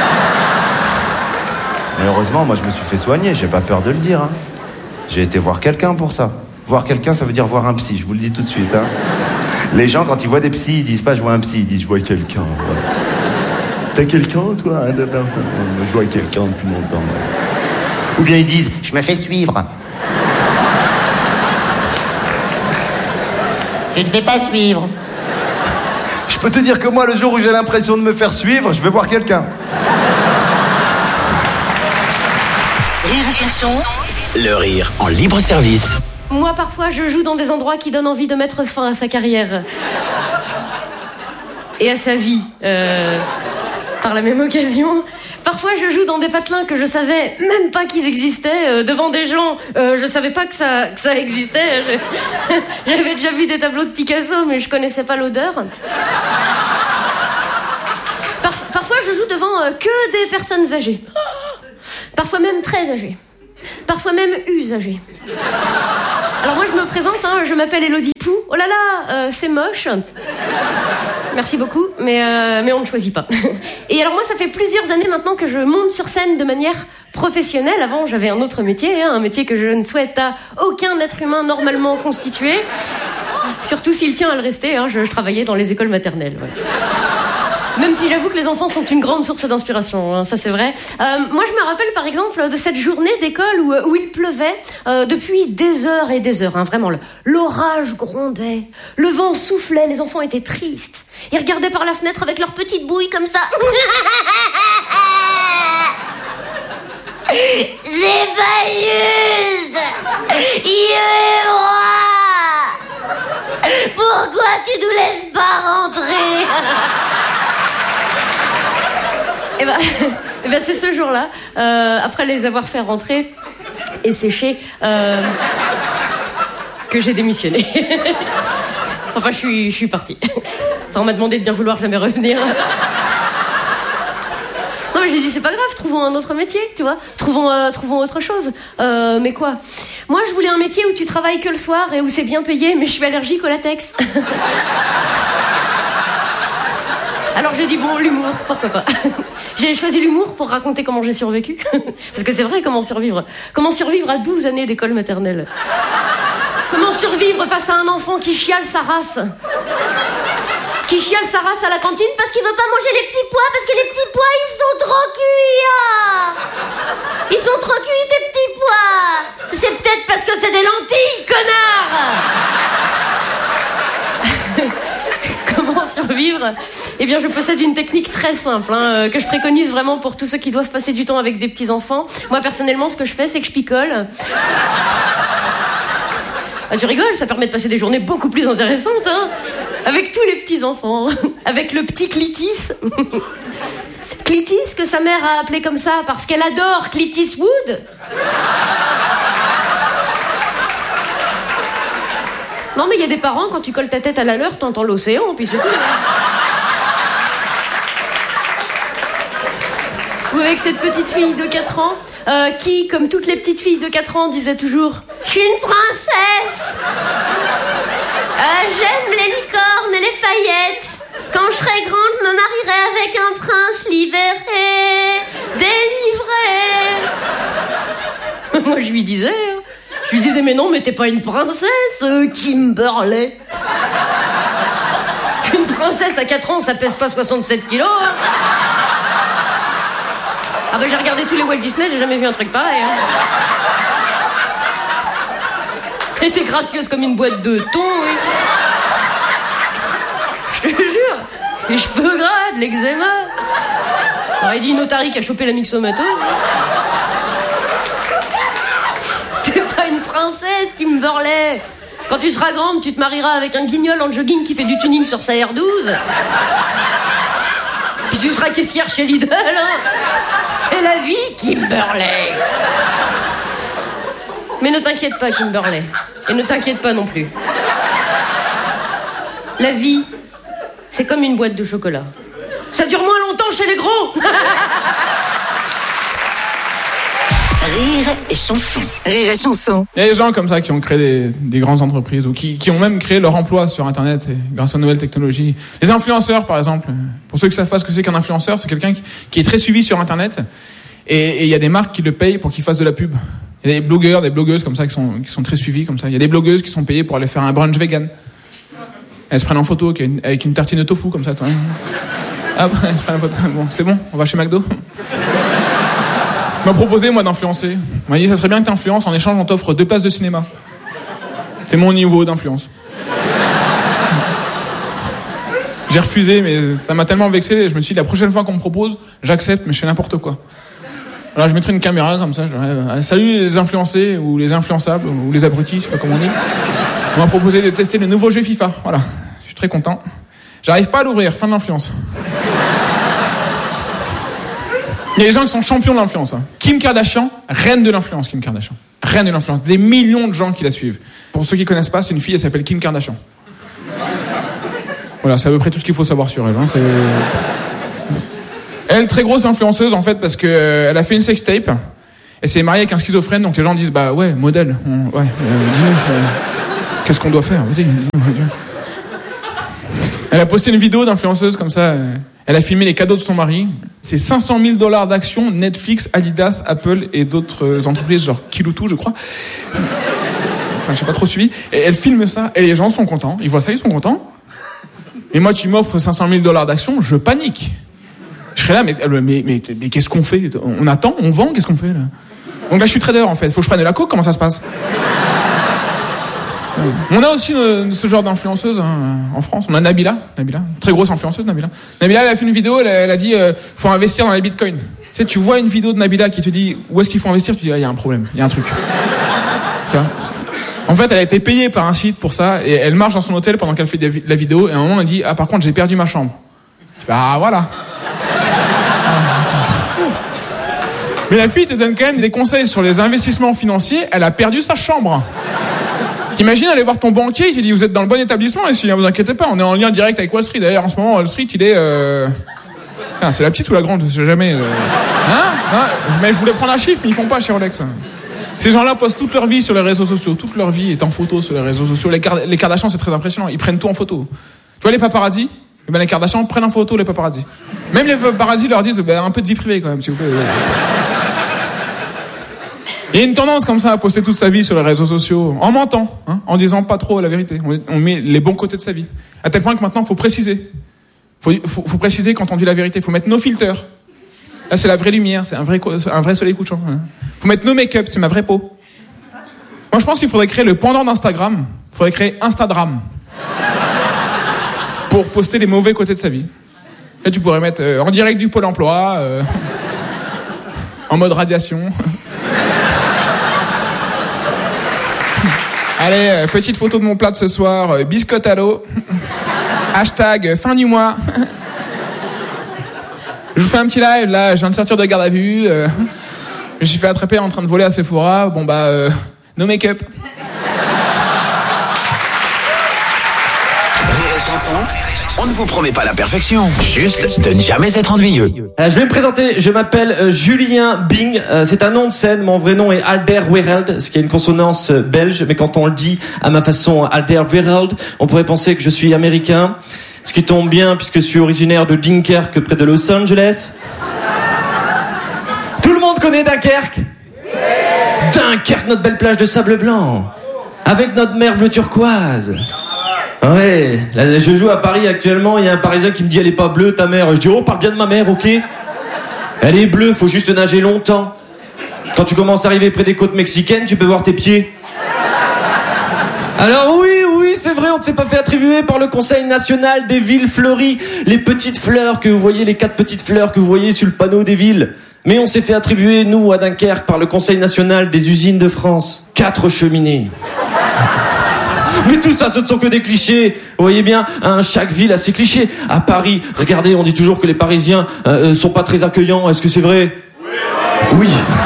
Mais heureusement, moi, je me suis fait soigner, j'ai pas peur de le dire. Hein. J'ai été voir quelqu'un pour ça. Voir quelqu'un, ça veut dire voir un psy, je vous le dis tout de suite. Hein. Les gens, quand ils voient des psys, ils disent pas je vois un psy, ils disent je vois quelqu'un. T'as quelqu'un, toi, hein, de personne? Je vois quelqu'un depuis longtemps. Ou bien ils disent je me fais suivre. Je ne vais pas suivre. Je peux te dire que moi, le jour où j'ai l'impression de me faire suivre, je vais voir quelqu'un. Rire et chanson. Le rire en libre service. Moi, parfois, je joue dans des endroits qui donnent envie de mettre fin à sa carrière. Et à sa vie. Euh, par la même occasion. Parfois, je joue dans des patelins que je savais même pas qu'ils existaient, euh, devant des gens. Euh, je savais pas que ça, que ça existait. Je... J'avais déjà vu des tableaux de Picasso, mais je connaissais pas l'odeur. Par... Parfois, je joue devant euh, que des personnes âgées. Parfois même très âgées. Parfois même usagées. Alors moi, je me présente, hein, je m'appelle Élodie Pou. Oh là là, euh, c'est moche. Merci beaucoup, mais, euh, mais on ne choisit pas. Et alors moi, ça fait plusieurs années maintenant que je monte sur scène de manière professionnelle. Avant, j'avais un autre métier, hein, un métier que je ne souhaite à aucun être humain normalement constitué. Surtout s'il tient à le rester, hein, je, je travaillais dans les écoles maternelles. Ouais. Même si j'avoue que les enfants sont une grande source d'inspiration, hein, ça c'est vrai. Euh, moi je me rappelle par exemple de cette journée d'école où, où il pleuvait euh, depuis des heures et des heures, hein, vraiment. Le, l'orage grondait, le vent soufflait, les enfants étaient tristes. Ils regardaient par la fenêtre avec leurs petites bouilles comme ça. C'est pas juste. Il est moi. Pourquoi tu nous laisses pas rentrer? Et ben, et ben c'est ce jour-là, euh, après les avoir fait rentrer et sécher, euh, que j'ai démissionné. Enfin, je suis, je suis partie. Enfin, on m'a demandé de bien vouloir jamais revenir. Non, mais j'ai dit, c'est pas grave, trouvons un autre métier, tu vois. Trouvons, euh, trouvons autre chose. Euh, mais quoi? Moi, je voulais un métier où tu travailles que le soir et où c'est bien payé, mais je suis allergique au latex. Alors j'ai dit, bon, l'humour, pourquoi pas. J'ai choisi l'humour pour raconter comment j'ai survécu. Parce que c'est vrai, comment survivre. Comment survivre à douze années d'école maternelle. Comment survivre face à un enfant qui chiale sa race. Qui chiale sa race à la cantine parce qu'il veut pas manger les petits pois, parce que les petits pois, ils sont trop cuits. Ah, ils sont trop cuits, tes petits pois. C'est peut-être parce que c'est des lentilles, connard. Comment survivre? Eh bien, je possède une technique très simple, hein, euh, que je préconise vraiment pour tous ceux qui doivent passer du temps avec des petits-enfants. Moi, personnellement, ce que je fais, c'est que je picole. Ah, tu rigoles, ça permet de passer des journées beaucoup plus intéressantes, hein, avec tous les petits-enfants. Avec le petit Clitis. Clitis, que sa mère a appelé comme ça parce qu'elle adore Clitis Wood. Non, mais il y a des parents, quand tu colles ta tête à la leur, t'entends l'océan, puis c'est tout. Ou avec cette petite fille de quatre ans, euh, qui, comme toutes les petites filles de quatre ans, disait toujours « Je suis une princesse. Euh, J'aime les licornes et les paillettes. Quand je serai grande, je me marierai avec un prince libéré, délivré. » Moi, je lui disais... Hein. Je lui disais, mais non, mais t'es pas une princesse, euh, Kimberley. Une princesse à quatre ans, ça pèse pas soixante-sept kilos. Hein. Ah bah j'ai regardé tous les Walt Disney, j'ai jamais vu un truc pareil. Hein. Elle était gracieuse comme une boîte de thon, oui. Je te jure, les cheveux gras, de l'eczéma. Aurait dit une otarie qui a chopé la myxomatose. Princesse Kimberley. Quand tu seras grande, tu te marieras avec un guignol en jogging qui fait du tuning sur sa R douze. Puis tu seras caissière chez Lidl. Hein. C'est la vie, Kimberley. Mais ne t'inquiète pas, Kimberley. Et ne t'inquiète pas non plus. La vie, c'est comme une boîte de chocolat. Ça dure moins longtemps chez les gros. Rire et chanson. Rire et chanson. Il y a des gens comme ça qui ont créé des, des grandes entreprises ou qui, qui ont même créé leur emploi sur Internet et, grâce aux nouvelles technologies. Les influenceurs, par exemple. Pour ceux qui ne savent pas ce que c'est qu'un influenceur, c'est quelqu'un qui, qui est très suivi sur Internet et il y a des marques qui le payent pour qu'il fasse de la pub. Il y a des blogueurs, des blogueuses comme ça qui sont, qui sont très suivis comme ça. Il y a des blogueuses qui sont payées pour aller faire un brunch vegan. Elles se prennent en photo avec une, avec une tartine de tofu comme ça. Ah, elles se prennent en photo. Bon, c'est bon, on va chez McDo. Il m'a proposé, moi, d'influencer. Il m'a dit, ça serait bien que t'influences. En échange, on t'offre deux places de cinéma. C'est mon niveau d'influence. J'ai refusé, mais ça m'a tellement vexé. Je me suis dit, la prochaine fois qu'on me propose, j'accepte, mais je fais n'importe quoi. Alors, je mettrai une caméra comme ça. Je dirais, salut les influencés, ou les influençables, ou les abrutis, je sais pas comment on dit. On m'a proposé de tester le nouveau jeu FIFA. Voilà. Je suis très content. J'arrive pas à l'ouvrir. Fin de l'influence. Il y a des gens qui sont champions de l'influence. Hein. Kim Kardashian, reine de l'influence, Kim Kardashian. Reine de l'influence. Des millions de gens qui la suivent. Pour ceux qui connaissent pas, c'est une fille, elle s'appelle Kim Kardashian. Voilà, c'est à peu près tout ce qu'il faut savoir sur elle. Hein. C'est... Elle, très grosse influenceuse, en fait, parce que euh, elle a fait une sextape. Elle s'est mariée avec un schizophrène, donc les gens disent, bah ouais, modèle. On... Ouais, euh, dis-nous, euh, qu'est-ce qu'on doit faire? Vas-y, dis-nous, dis-nous. Elle a posté une vidéo d'influenceuse comme ça. Euh... Elle a filmé les cadeaux de son mari. C'est cinq cent mille dollars d'actions, Netflix, Adidas, Apple et d'autres entreprises, genre Kiloutou, je crois. Enfin, je sais pas trop suivi. Et elle filme ça, et les gens sont contents. Ils voient ça, ils sont contents. Et moi, tu m'offres cinq cent mille dollars d'actions, je panique. Je serais là, mais, mais, mais, mais, mais qu'est-ce qu'on fait? On attend, on vend, qu'est-ce qu'on fait là? Donc là, je suis trader en fait. Faut que je prenne de la coke, comment ça se passe? On a aussi euh, ce genre d'influenceuse hein, en France. On a Nabila, Nabila, très grosse influenceuse Nabila. Nabila, elle a fait une vidéo, elle a, elle a dit euh, faut investir dans les bitcoins. Tu sais, tu vois une vidéo de Nabila qui te dit où est-ce qu'il faut investir, tu dis il ah, y a un problème, il y a un truc. Tu vois? En fait, elle a été payée par un site pour ça et elle marche dans son hôtel pendant qu'elle fait de la vidéo et à un moment elle dit ah par contre j'ai perdu ma chambre. Tu fais ah voilà. Mais la fille te donne quand même des conseils sur les investissements financiers. Elle a perdu sa chambre. T'imagines aller voir ton banquier, il te dit vous êtes dans le bon établissement et si vous inquiétez pas, on est en lien direct avec Wall Street. D'ailleurs en ce moment Wall Street il est euh... Putain, c'est la petite ou la grande, je sais jamais. Euh... Hein, hein mais je voulais prendre un chiffre, mais ils font pas chez Rolex. Ces gens-là postent toute leur vie sur les réseaux sociaux, toute leur vie est en photo sur les réseaux sociaux. Les, Car... les Kardashians c'est très impressionnant, ils prennent tout en photo. Tu vois les paparazzis, eh ben, les Kardashians prennent en photo les paparazzis. Même les paparazzis leur disent bah, un peu de vie privée quand même s'il vous plaît. Il y a une tendance comme ça à poster toute sa vie sur les réseaux sociaux, en mentant, hein, en disant pas trop la vérité. On, on met les bons côtés de sa vie. À tel point que maintenant, il faut préciser. Il faut, faut, faut préciser quand on dit la vérité. Il faut mettre nos filters. Là, c'est la vraie lumière, c'est un vrai, un vrai soleil couchant. Il hein. faut mettre nos make-up, c'est ma vraie peau. Moi, je pense qu'il faudrait créer le pendant d'Instagram. Il faudrait créer Instagram. Pour poster les mauvais côtés de sa vie. Là, tu pourrais mettre euh, en direct du Pôle emploi, euh, en mode radiation. Allez, euh, petite photo de mon plat de ce soir, euh, biscotte à l'eau. Hashtag euh, fin du mois. Je vous fais un petit live, là, je viens de sortir de garde à vue. Euh, je me suis fait attraper en train de voler à Sephora. Bon bah, euh, no make-up. On ne vous promet pas la perfection, juste de ne jamais être ennuyeux. Euh, je vais me présenter, je m'appelle euh, Julien Bing, euh, c'est un nom de scène, mon vrai nom est Alder Weireld, ce qui est une consonance euh, belge, mais quand on le dit à ma façon Alder Weireld, on pourrait penser que je suis américain, ce qui tombe bien puisque je suis originaire de Dunkerque près de Los Angeles. Tout le monde connaît Dunkerque? Dunkerque, notre belle plage de sable blanc, avec notre mer bleu turquoise. Ouais, là, je joue à Paris actuellement, il y a un Parisien qui me dit elle est pas bleue ta mère. Je dis oh parle bien de ma mère, ok. Elle est bleue, faut juste nager longtemps. Quand tu commences à arriver près des côtes mexicaines, tu peux voir tes pieds. Alors oui, oui, c'est vrai, on ne s'est pas fait attribuer par le Conseil national des villes fleuries les petites fleurs que vous voyez, les quatre petites fleurs que vous voyez sur le panneau des villes. Mais on s'est fait attribuer, nous, à Dunkerque, par le Conseil national des usines de France. Quatre cheminées. Mais tout ça, ce ne sont que des clichés. Vous voyez bien, hein, chaque ville a ses clichés. À Paris, regardez, on dit toujours que les Parisiens euh, sont pas très accueillants. Est-ce que c'est vrai? Oui.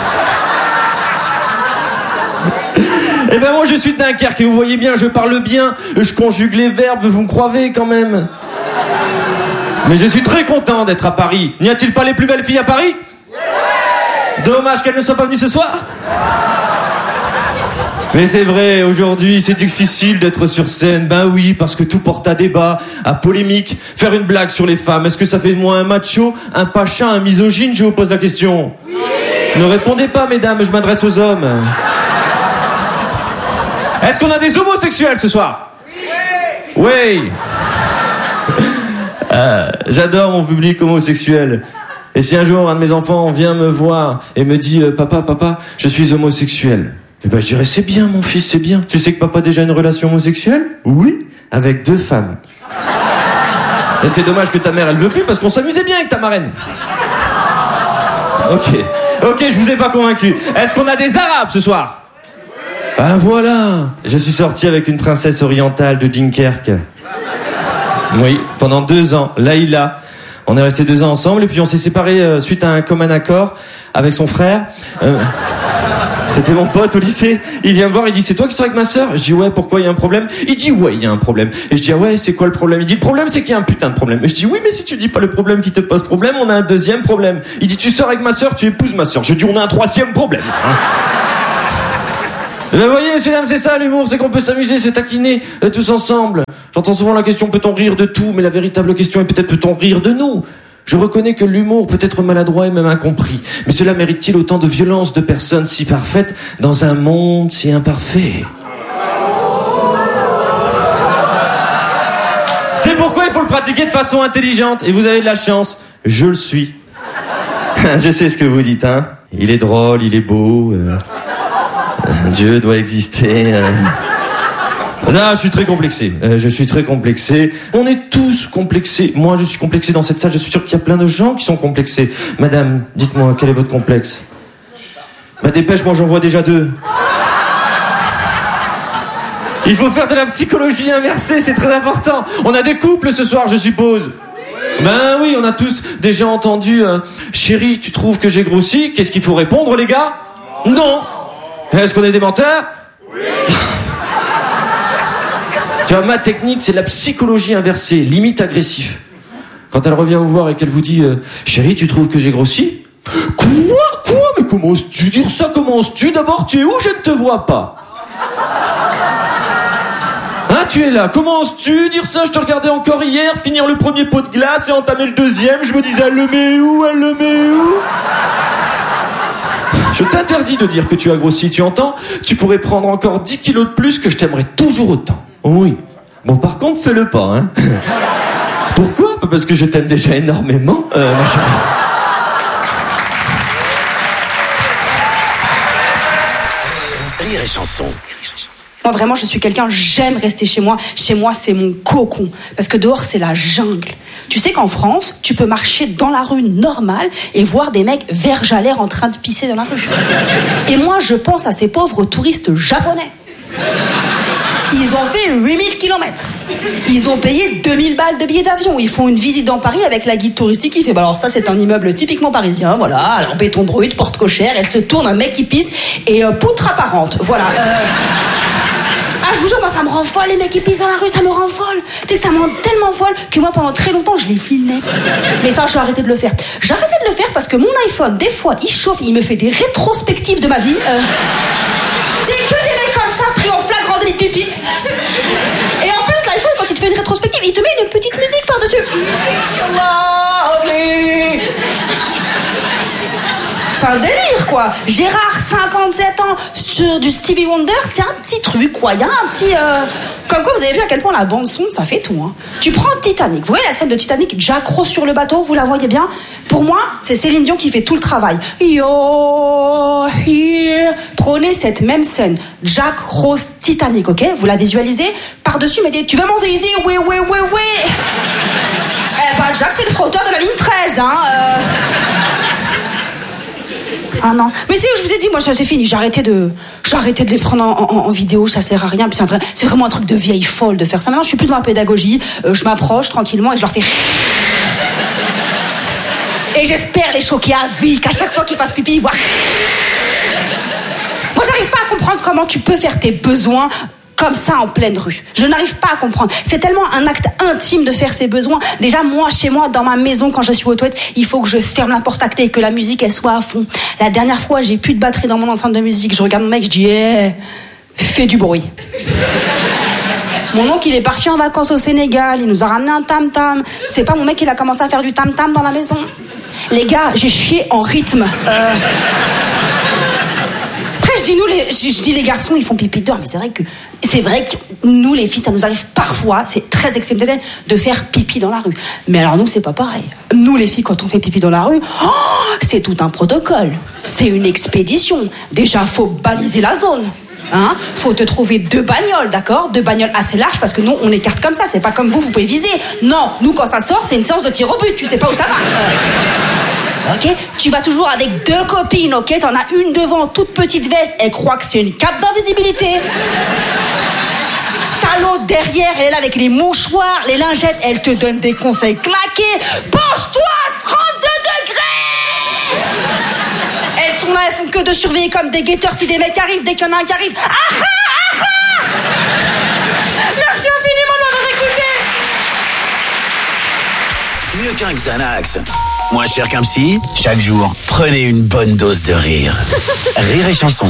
Eh ben moi, je suis de Dunkerque et vous voyez bien, je parle bien, je conjugue les verbes, vous me croyez quand même. Mais je suis très content d'être à Paris. N'y a-t-il pas les plus belles filles à Paris? Dommage qu'elles ne soient pas venues ce soir. Mais c'est vrai, aujourd'hui, c'est difficile d'être sur scène. Ben oui, parce que tout porte à débat, à polémique. Faire une blague sur les femmes, est-ce que ça fait de moi un macho, un pacha, un misogyne? Je vous pose la question. Oui. Ne répondez pas, mesdames, je m'adresse aux hommes. Est-ce qu'on a des homosexuels ce soir? Oui. Oui. euh, J'adore mon public homosexuel. Et si un jour un de mes enfants vient me voir et me dit « Papa, papa, je suis homosexuel », eh ben je dirais c'est bien mon fils, c'est bien. Tu sais que papa a déjà une relation homosexuelle? Oui, avec deux femmes. Et c'est dommage que ta mère elle veut plus parce qu'on s'amusait bien avec ta marraine. Ok, ok, je vous ai pas convaincu. Est-ce qu'on a des arabes ce soir? Ah voilà, je suis sorti avec une princesse orientale de Dunkerque. Oui, pendant deux ans, Laïla. On est restés deux ans ensemble et puis on s'est séparés euh, suite à un commun accord avec son frère. Euh, C'était mon pote au lycée. Il vient me voir, il dit, c'est toi qui sors avec ma sœur? Je dis, ouais, pourquoi, il y a un problème? Il dit, ouais, il y a un problème. Et je dis, ah ouais, c'est quoi le problème? Il dit, le problème, c'est qu'il y a un putain de problème. Et je dis, oui, mais si tu dis pas le problème qui te pose problème, on a un deuxième problème. Il dit, tu sors avec ma sœur, tu épouses ma sœur. Je dis, on a un troisième problème. Hein. Vous voyez, messieurs, dames, c'est ça l'humour, c'est qu'on peut s'amuser, se taquiner euh, tous ensemble. J'entends souvent la question, peut-on rire de tout? Mais la véritable question est peut-être, peut-on rire de nous? Je reconnais que l'humour peut être maladroit et même incompris. Mais cela mérite-t-il autant de violence de personnes si parfaites dans un monde si imparfait? C'est pourquoi il faut le pratiquer de façon intelligente. Et vous avez de la chance, je le suis. Je sais ce que vous dites, hein. Il est drôle, il est beau. Euh... Dieu doit exister. Euh... Non, je suis très complexé. Euh, je suis très complexé. On est tous complexés. Moi, je suis complexé dans cette salle. Je suis sûr qu'il y a plein de gens qui sont complexés. Madame, dites-moi, quel est votre complexe? Bah dépêche, moi j'en vois déjà deux. Il faut faire de la psychologie inversée, c'est très important. On a des couples ce soir, je suppose. Ben oui, on a tous déjà entendu euh, chérie, tu trouves que j'ai grossi? Qu'est-ce qu'il faut répondre, les gars? Non. Est-ce qu'on est des menteurs? Oui. Tu vois, ma technique, c'est la psychologie inversée, limite agressif. Quand elle revient vous voir et qu'elle vous dit euh, chérie, tu trouves que j'ai grossi? Quoi? Quoi? Mais comment oses-tu dire ça? Comment oses-tu? D'abord, tu es où? Je ne te vois pas. Hein, tu es là. Comment oses-tu dire ça? Je te regardais encore hier finir le premier pot de glace et entamer le deuxième. Je me disais, elle le met où? Elle le met où? Je t'interdis de dire que tu as grossi, tu entends? Tu pourrais prendre encore dix kilos de plus que je t'aimerais toujours autant. Oui. Bon, par contre, fais-le pas, hein. Pourquoi? Parce que je t'aime déjà énormément. Euh, Rire et chanson. Moi, vraiment, je suis quelqu'un, j'aime rester chez moi. Chez moi, c'est mon cocon. Parce que dehors, c'est la jungle. Tu sais qu'en France, tu peux marcher dans la rue normale et voir des mecs verges à l'air en train de pisser dans la rue. Et moi, je pense à ces pauvres touristes japonais. Ils ont fait huit mille kilomètres. Ils ont payé deux mille balles de billets d'avion. Ils font une visite dans Paris avec la guide touristique qui fait bah alors ça c'est un immeuble typiquement parisien, voilà, alors béton brut, porte cochère, elle se tourne, un mec qui pisse et euh, poutre apparente, voilà. Euh... Ah, je vous jure, moi ça me rend folle, les mecs qui pissent dans la rue, ça me rend folle. Tu sais que ça me rend tellement folle que moi pendant très longtemps je les filmais. Mais ça j'ai arrêté de le faire. J'ai arrêté de le faire parce que mon iPhone, des fois, il chauffe, il me fait des rétrospectives de ma vie. Euh... C'est que des mecs comme ça pris en flagrant délit de pipi. Et en plus, l'iPhone, quand il te fait une rétrospective, il te met une petite musique par-dessus. Lovely. C'est un délire, quoi. Gérard, cinquante-sept ans, sur du Stevie Wonder, c'est un petit truc, quoi. Il y a un petit... Euh... Comme quoi, vous avez vu à quel point la bande-son, ça fait tout, hein. Tu prends Titanic. Vous voyez la scène de Titanic, Jack Rose sur le bateau, vous la voyez bien? Pour moi, c'est Céline Dion qui fait tout le travail. You're here. Prenez cette même scène, Jack Rose Titanic, ok? Vous la visualisez? Par-dessus, mettez, tu veux mon zizi? Oui, oui, oui, oui. Eh ben, Jack, c'est le frotteur de la ligne treize, hein. Euh... Ah non, mais c'est, je vous ai dit, moi ça c'est fini, j'ai arrêté de, j'ai arrêté de les prendre en, en, en vidéo, ça sert à rien, puis c'est, vrai, c'est vraiment un truc de vieille folle de faire ça. Maintenant je suis plus dans la pédagogie, euh, je m'approche tranquillement et je leur fais... Et j'espère les choquer à vie, qu'à chaque fois qu'ils fassent pipi, ils voient... Moi j'arrive pas à comprendre comment tu peux faire tes besoins comme ça en pleine rue. Je n'arrive pas à comprendre. C'est tellement un acte intime de faire ses besoins. Déjà, moi, chez moi, dans ma maison, quand je suis aux toilettes, il faut que je ferme la porte à clé et que la musique, elle soit à fond. La dernière fois, j'ai plus de batterie dans mon enceinte de musique. Je regarde mon mec, je dis, eh, fais du bruit. Mon oncle, il est parti en vacances au Sénégal. Il nous a ramené un tam-tam. C'est pas mon mec, il a commencé à faire du tam-tam dans la maison. Les gars, j'ai chié en rythme. Euh... Après, je dis, nous, les, je, je dis, les garçons, ils font pipi dehors, mais c'est vrai que, c'est vrai que nous, les filles, ça nous arrive parfois, c'est très exceptionnel, de faire pipi dans la rue. Mais alors, nous, c'est pas pareil. Nous, les filles, quand on fait pipi dans la rue, oh, c'est tout un protocole. C'est une expédition. Déjà, faut baliser la zone. Hein, faut te trouver deux bagnoles, d'accord? Deux bagnoles assez larges parce que nous on écarte comme ça, c'est pas comme vous, vous pouvez viser. Non, nous quand ça sort, c'est une séance de tir au but, tu sais pas où ça va. Ok? Tu vas toujours avec deux copines, ok? T'en as une devant, toute petite veste, elle croit que c'est une cape d'invisibilité. t'as l'autre derrière, elle est là avec les mouchoirs, les lingettes, elle te donne des conseils claqués. Penche-toi, trente-deux degrés. Elles sont là, elles font que de surveiller comme des guetteurs si des mecs arrivent, dès qu'il y en a un qui arrive. Ah ah ah ah. Merci infiniment de m'avoir écouté. Mieux qu'un Xanax. Moins cher qu'un psy, chaque jour, prenez une bonne dose de rire. Rire et chanson.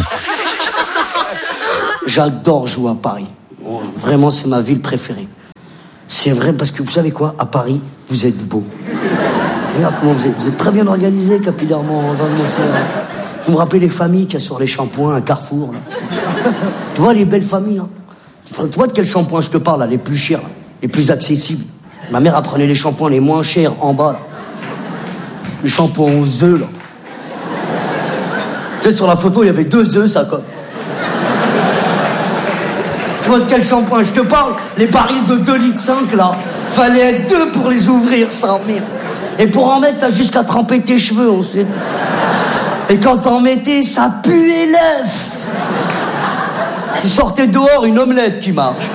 J'adore jouer à Paris. Vraiment, c'est ma ville préférée. C'est vrai parce que vous savez quoi? À Paris, vous êtes beau. Regarde comment vous êtes. Vous êtes très bien organisé capillairement. Vous me rappelez les familles qu'il y a sur les shampoings à Carrefour. Là. Tu vois les belles familles là. Tu vois de quel shampoing je te parle là? Les plus chers, là, les plus accessibles. Ma mère apprenait les shampoings les moins chers en bas. Là. Le shampoing aux œufs là. Tu sais, sur la photo, il y avait deux œufs, ça quoi. Tu vois de quel shampoing je te parle? Les barils de deux litres cinq là. Fallait être deux pour les ouvrir, sans merde. Et pour en mettre, t'as jusqu'à tremper tes cheveux, on sait. Et quand t'en mettais, ça puait l'œuf. Tu sortais dehors, une omelette qui marche.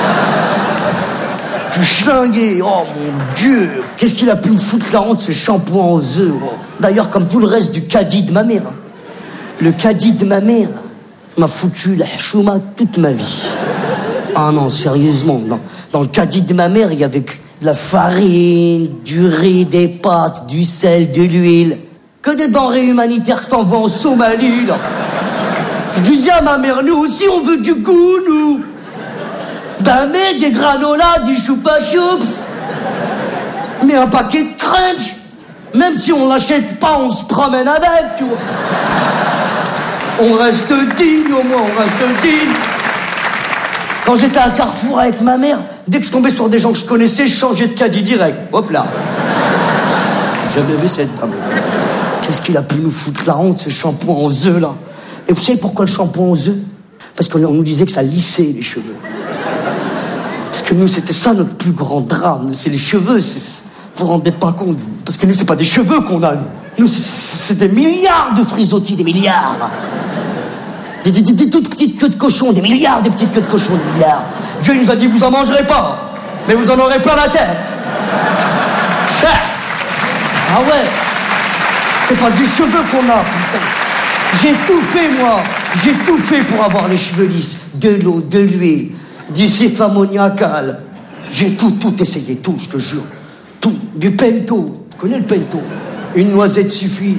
Tu schlinguais, oh mon Dieu. Qu'est-ce qu'il a pu me foutre la honte, ce shampoing aux œufs. Oh. D'ailleurs, comme tout le reste du caddie de ma mère. Le caddie de ma mère m'a foutu la chouma toute ma vie. Ah non, sérieusement, dans, dans le caddie de ma mère, il y avait de la farine, du riz, des pâtes, du sel, de l'huile. Que des denrées humanitaires que t'envoies en Somalie, là. Je disais à ma mère, nous aussi on veut du goût, nous. Ben mais des granolas, du choupa choups. Mais un paquet de crunch. Même si on l'achète pas, on se promène avec, tu vois. On reste digne au moins, on reste digne. Quand j'étais à Carrefour avec ma mère, dès que je tombais sur des gens que je connaissais, je changeais de caddie direct. Hop là. J'avais vu cette dame. Qu'est-ce qu'il a pu nous foutre la honte, ce shampoing aux œufs, là? Et vous savez pourquoi le shampoing aux œufs? Parce qu'on nous disait que ça lissait les cheveux. Parce que nous, c'était ça notre plus grand drame. C'est les cheveux. C'est... Vous vous rendez pas compte, vous? Parce que nous, c'est pas des cheveux qu'on a. Nous, nous c'est, c'est des milliards de frisottis, des milliards. Des, des, des, des toutes petites queues de cochon, des milliards de petites queues de cochon, des milliards. Dieu nous a dit, vous en mangerez pas, mais vous en aurez plein la tête. Cher. Ah ouais. C'est pas des cheveux qu'on a, putain. J'ai tout fait, moi. J'ai tout fait pour avoir les cheveux lisses. De l'eau, de l'huile, du cif ammoniacal. J'ai tout, tout essayé, tout, je te jure. Tout. Du pento. Tu connais le pento? Une noisette suffit.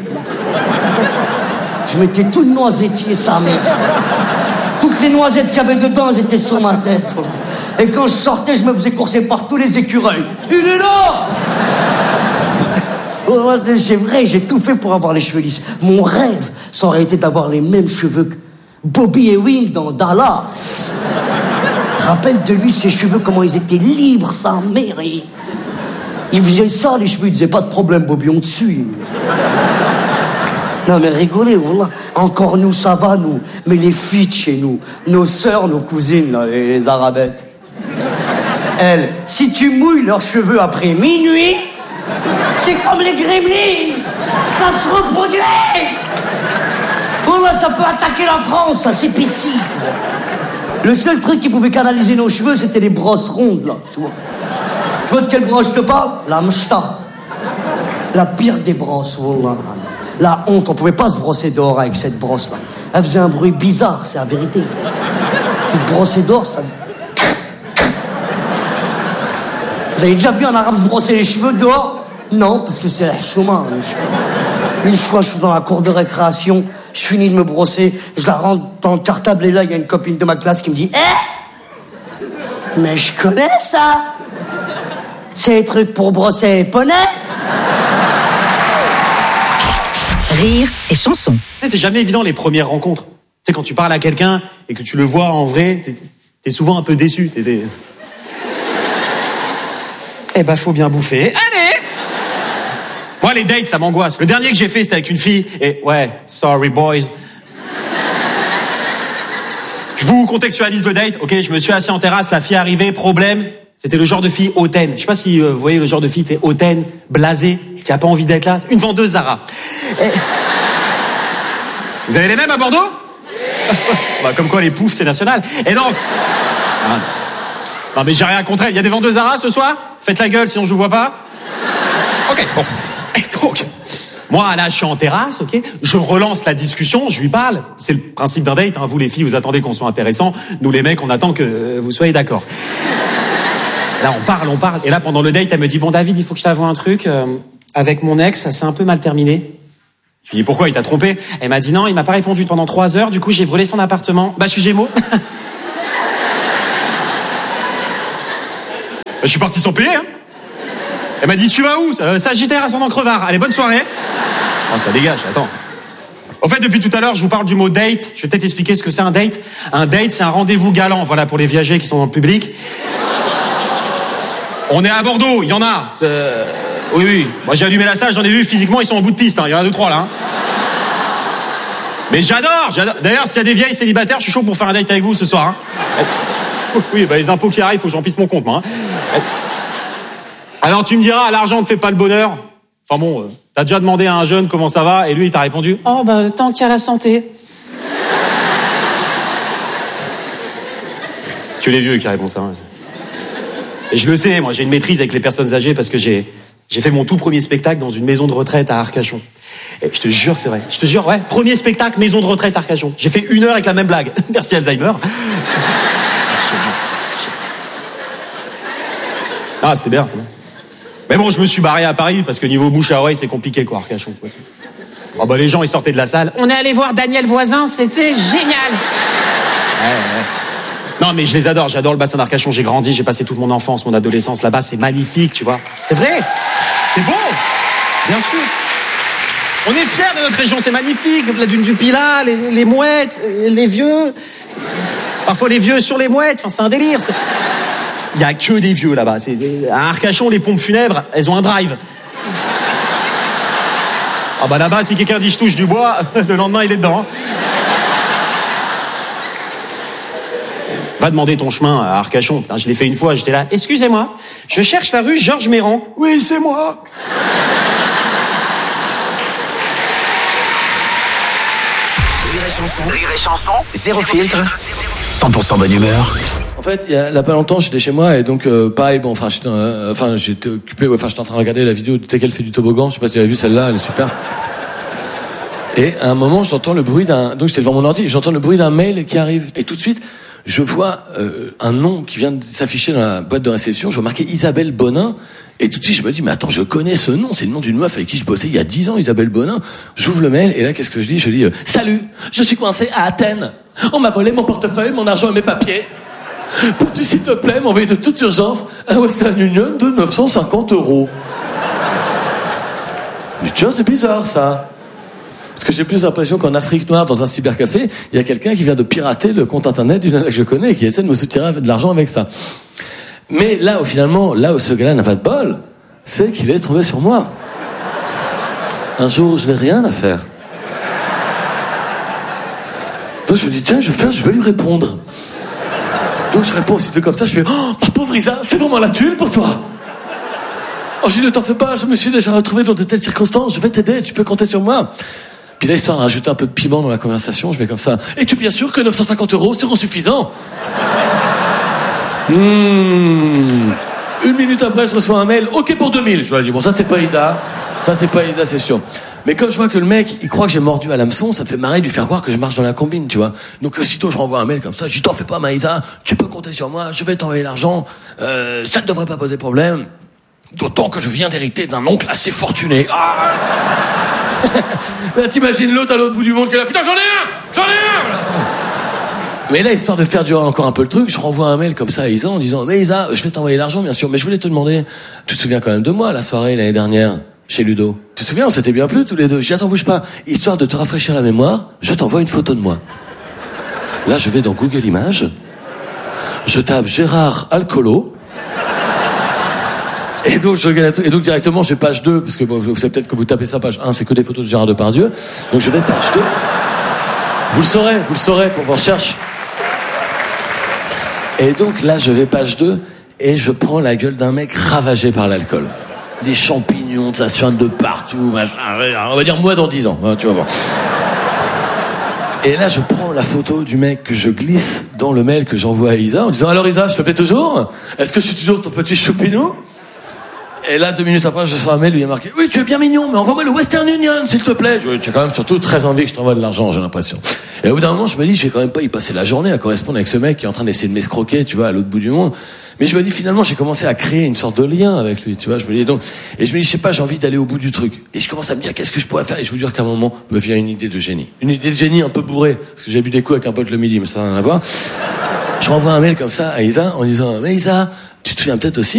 Je mettais tout le noisetier, ça, mec. Toutes les noisettes qu'il y avait dedans, elles étaient sur ma tête. Et quand je sortais, je me faisais courser par tous les écureuils. Il est là! Oh, c'est vrai, j'ai tout fait pour avoir les cheveux lisses. Mon rêve, ça aurait été d'avoir les mêmes cheveux que Bobby Ewing dans Dallas. Tu te rappelles de lui, ses cheveux, comment ils étaient libres, sa mère. Il, il faisait ça, les cheveux, il disait pas de problème, Bobby, on te suit. Non mais rigolez, voilà. Encore nous, ça va, nous. Mais les filles de chez nous, nos sœurs, nos cousines, là, les, les arabettes. Elles, si tu mouilles leurs cheveux après minuit... C'est comme les gremlins, ça se reproduit. Oh là, ça peut attaquer la France, ça, c'est possible. Le seul truc qui pouvait canaliser nos cheveux, c'était les brosses rondes, là, tu vois. Tu vois de quelle brosse je te parle? La mchta. La pire des brosses, voilà. La honte, on pouvait pas se brosser dehors avec cette brosse-là. Elle faisait un bruit bizarre, c'est la vérité. Tu te brossais dehors, ça... Vous avez déjà vu un arabe se brosser les cheveux dehors? Non, parce que c'est la chouma. Une fois, je suis dans la cour de récréation, je finis de me brosser, je la rentre dans le cartable et là, il y a une copine de ma classe qui me dit « Eh, mais je connais ça. C'est les trucs pour brosser les poneys. » Rire et chanson. Tu sais, c'est jamais évident les premières rencontres. Tu sais, quand tu parles à quelqu'un et que tu le vois en vrai, t'es, t'es souvent un peu déçu. T'es, t'es... Eh ben, faut bien bouffer. Allez! Moi, les dates, ça m'angoisse. Le dernier que j'ai fait, c'était avec une fille. Et ouais, sorry boys. Je vous contextualise le date. Ok, je me suis assis en terrasse, la fille est arrivée, problème. C'était le genre de fille hautaine. Je sais pas si euh, vous voyez le genre de fille, c'est hautaine, blasée, qui a pas envie d'être là. Une vendeuse Zara. Et... Vous avez les mêmes à Bordeaux? Bah, comme quoi les poufs, c'est national. Et donc... Ah. Non mais j'ai rien contre elle. Il y a des vendeuses Zara ce soir? Faites la gueule sinon je vous vois pas. Ok, bon. Et donc, moi là je suis en terrasse, ok. Je relance la discussion, je lui parle. C'est le principe d'un date, hein. Vous les filles, vous attendez qu'on soit intéressant. Nous les mecs, on attend que vous soyez d'accord. Là on parle, on parle. Et là pendant le date, elle me dit, bon David, il faut que je t'avoue un truc. Euh, avec mon ex, ça s'est un peu mal terminé. Je lui dis, pourquoi, il t'a trompé? Elle m'a dit, non, il m'a pas répondu pendant trois heures. Du coup, j'ai brûlé son appartement. Bah, je suis Gémeaux. Je suis parti sans payer, hein. Elle m'a dit, tu vas où? euh, Sagittaire à son encrevard. Allez, bonne soirée. Oh, ça dégage, attends. Au fait, depuis tout à l'heure, je vous parle du mot date. Je vais peut-être expliquer ce que c'est un date. Un date, c'est un rendez-vous galant, voilà, pour les viagers qui sont dans le public. On est à Bordeaux, il y en a. Euh... Oui, oui. Moi, j'ai allumé la salle, j'en ai vu, physiquement, ils sont en bout de piste. Il y en a deux, trois, là. Hein. Mais j'adore, j'adore. D'ailleurs, s'il y a des vieilles célibataires, je suis chaud pour faire un date avec vous ce soir. Hein. Oui, bah, les impôts qui arrivent, faut que je remplisse mon compte, moi. Hein. Alors, tu me diras, l'argent ne fait pas le bonheur. Enfin bon, euh, t'as déjà demandé à un jeune comment ça va, et lui, il t'a répondu, oh, bah, tant qu'il y a la santé. Tu les vieux qui répondent ça. Hein. Et je le sais, moi, j'ai une maîtrise avec les personnes âgées parce que j'ai... J'ai fait mon tout premier spectacle dans une maison de retraite à Arcachon. Et je te jure que c'est vrai. Je te jure, ouais. Premier spectacle, maison de retraite à Arcachon. J'ai fait une heure avec la même blague. Merci Alzheimer. Ah, c'était bien, c'est bien. Mais bon, je me suis barré à Paris parce que niveau bouche à oreille, c'est compliqué, quoi, Arcachon. Quoi. Oh, bah, les gens, ils sortaient de la salle. On est allé voir Daniel Voisin, c'était génial. Ouais, ouais. Non, mais je les adore, j'adore le bassin d'Arcachon, j'ai grandi, j'ai passé toute mon enfance, mon adolescence là-bas, c'est magnifique, tu vois. C'est vrai, c'est beau, bien sûr. On est fiers de notre région, c'est magnifique, la dune du Pilat, les, les mouettes, les vieux. Parfois les vieux sur les mouettes, enfin c'est un délire. Il y a que des vieux là-bas. C'est... À Arcachon, les pompes funèbres, elles ont un drive. Ah bah là-bas, si quelqu'un dit je touche du bois, le lendemain il est dedans. Hein. Va demander ton chemin à Arcachon. Putain, je l'ai fait une fois, j'étais là. Excusez-moi, je cherche la rue Georges Méran. Oui, c'est moi. Rire et chanson. Rire et chanson. Zéro filtre. cent pour cent bonne humeur. En fait, il y a, il y a pas longtemps, j'étais chez moi et donc euh, pareil, bon, enfin, j'étais, euh, enfin, j'étais occupé, ouais, enfin, j'étais en train de regarder la vidéo de qu'elle fait du toboggan. Je sais pas si vous avez vu celle-là, elle est super. Et à un moment, j'entends le bruit d'un, donc j'étais devant mon ordi, j'entends le bruit d'un mail qui arrive et tout de suite. Je vois euh, un nom qui vient de s'afficher dans la boîte de réception. Je vois marqué Isabelle Bonin. Et tout de suite, je me dis, mais attends, je connais ce nom. C'est le nom d'une meuf avec qui je bossais il y a dix ans, Isabelle Bonin. J'ouvre le mail, et là, qu'est-ce que je dis? Je dis, euh, salut, je suis coincé à Athènes. On m'a volé mon portefeuille, mon argent et mes papiers. Peux-tu, s'il te plaît, m'envoyer de toute urgence un Western Union de neuf cent cinquante euros? Je dis, tiens, c'est bizarre, ça. Parce que j'ai plus l'impression qu'en Afrique noire, dans un cybercafé, il y a quelqu'un qui vient de pirater le compte internet d'une nana que je connais et qui essaie de me soutirer de l'argent avec ça. Mais là où finalement, là où ce gars-là n'a pas de bol, c'est qu'il est tombé sur moi. Un jour, je n'ai rien à faire. Donc je me dis, tiens, je vais faire, je vais lui répondre. Donc je réponds aussitôt comme ça, je fais, oh, ma pauvre Isa, c'est vraiment la tuile pour toi. Oh, je dis, ne t'en fais pas, je me suis déjà retrouvé dans de telles circonstances, je vais t'aider, tu peux compter sur moi. Puis là, histoire de rajouter un peu de piment dans la conversation, je mets comme ça. Es-tu bien sûr que neuf cent cinquante euros seront suffisants? Mmh. Une minute après, je reçois un mail. OK pour deux mille. Je lui dis, bon, ça, c'est pas Isa. Ça, c'est pas Isa, c'est sûr. Mais comme je vois que le mec, il croit que j'ai mordu à l'hameçon, ça me fait marrer de lui faire croire que je marche dans la combine, tu vois. Donc, aussitôt, je renvoie un mail comme ça. Je dis, t'en fais pas, Maïsa. Tu peux compter sur moi. Je vais t'envoyer l'argent. Euh, ça ne devrait pas poser problème. D'autant que je viens d'hériter d'un oncle assez fortuné. Ah. Là, t'imagines l'autre à l'autre bout du monde qui est là. Putain, j'en ai un! J'en ai un! Mais là, histoire de faire durer encore un peu le truc, je renvoie un mail comme ça à Isa en disant, mais Isa, je vais t'envoyer l'argent, bien sûr, mais je voulais te demander, tu te souviens quand même de moi, la soirée l'année dernière, chez Ludo? Tu te souviens, on s'était bien plu tous les deux. Je dis, attends, bouge pas. Histoire de te rafraîchir la mémoire, je t'envoie une photo de moi. Là, je vais dans Google Images, je tape Gérard Alcolo, et donc, je, et donc directement, je vais page deux, parce que bon, vous savez peut-être que vous tapez ça, page un, c'est que des photos de Gérard Depardieu. Donc je vais page deux. Vous le saurez, vous le saurez, pour vos recherches. Et donc là, je vais page deux, et je prends la gueule d'un mec ravagé par l'alcool. Des champignons, ça suinte de partout, machin. On va dire moi dans dix ans, tu vas voir. Et là, je prends la photo du mec que je glisse dans le mail que j'envoie à Isa en disant « Alors Isa, je te plais toujours? Est-ce que je suis toujours ton petit choupinou ?» Et là, deux minutes après, je reçois un mail où il y a marqué « Oui, tu es bien mignon, mais envoie-moi le Western Union, s'il te plaît. » Tu as quand même surtout très envie que je t'envoie de l'argent, j'ai l'impression. Et au bout d'un moment, je me dis « Je vais quand même pas y passer la journée à correspondre avec ce mec qui est en train d'essayer de m'escroquer, tu vois, à l'autre bout du monde. » Mais je me dis finalement, j'ai commencé à créer une sorte de lien avec lui, tu vois. Je me dis donc, et je me dis, je sais pas, j'ai envie d'aller au bout du truc. Et je commence à me dire, qu'est-ce que je pourrais faire? Et je vous dire qu'à un moment, me vient une idée de génie. Une idée de génie un peu bourrée. Parce que j'ai bu des coups avec un pote le midi, mais ça n'a rien à voir. Je renvoie un mail comme ça à Isa, en disant, mais Isa, tu te souviens peut-être aussi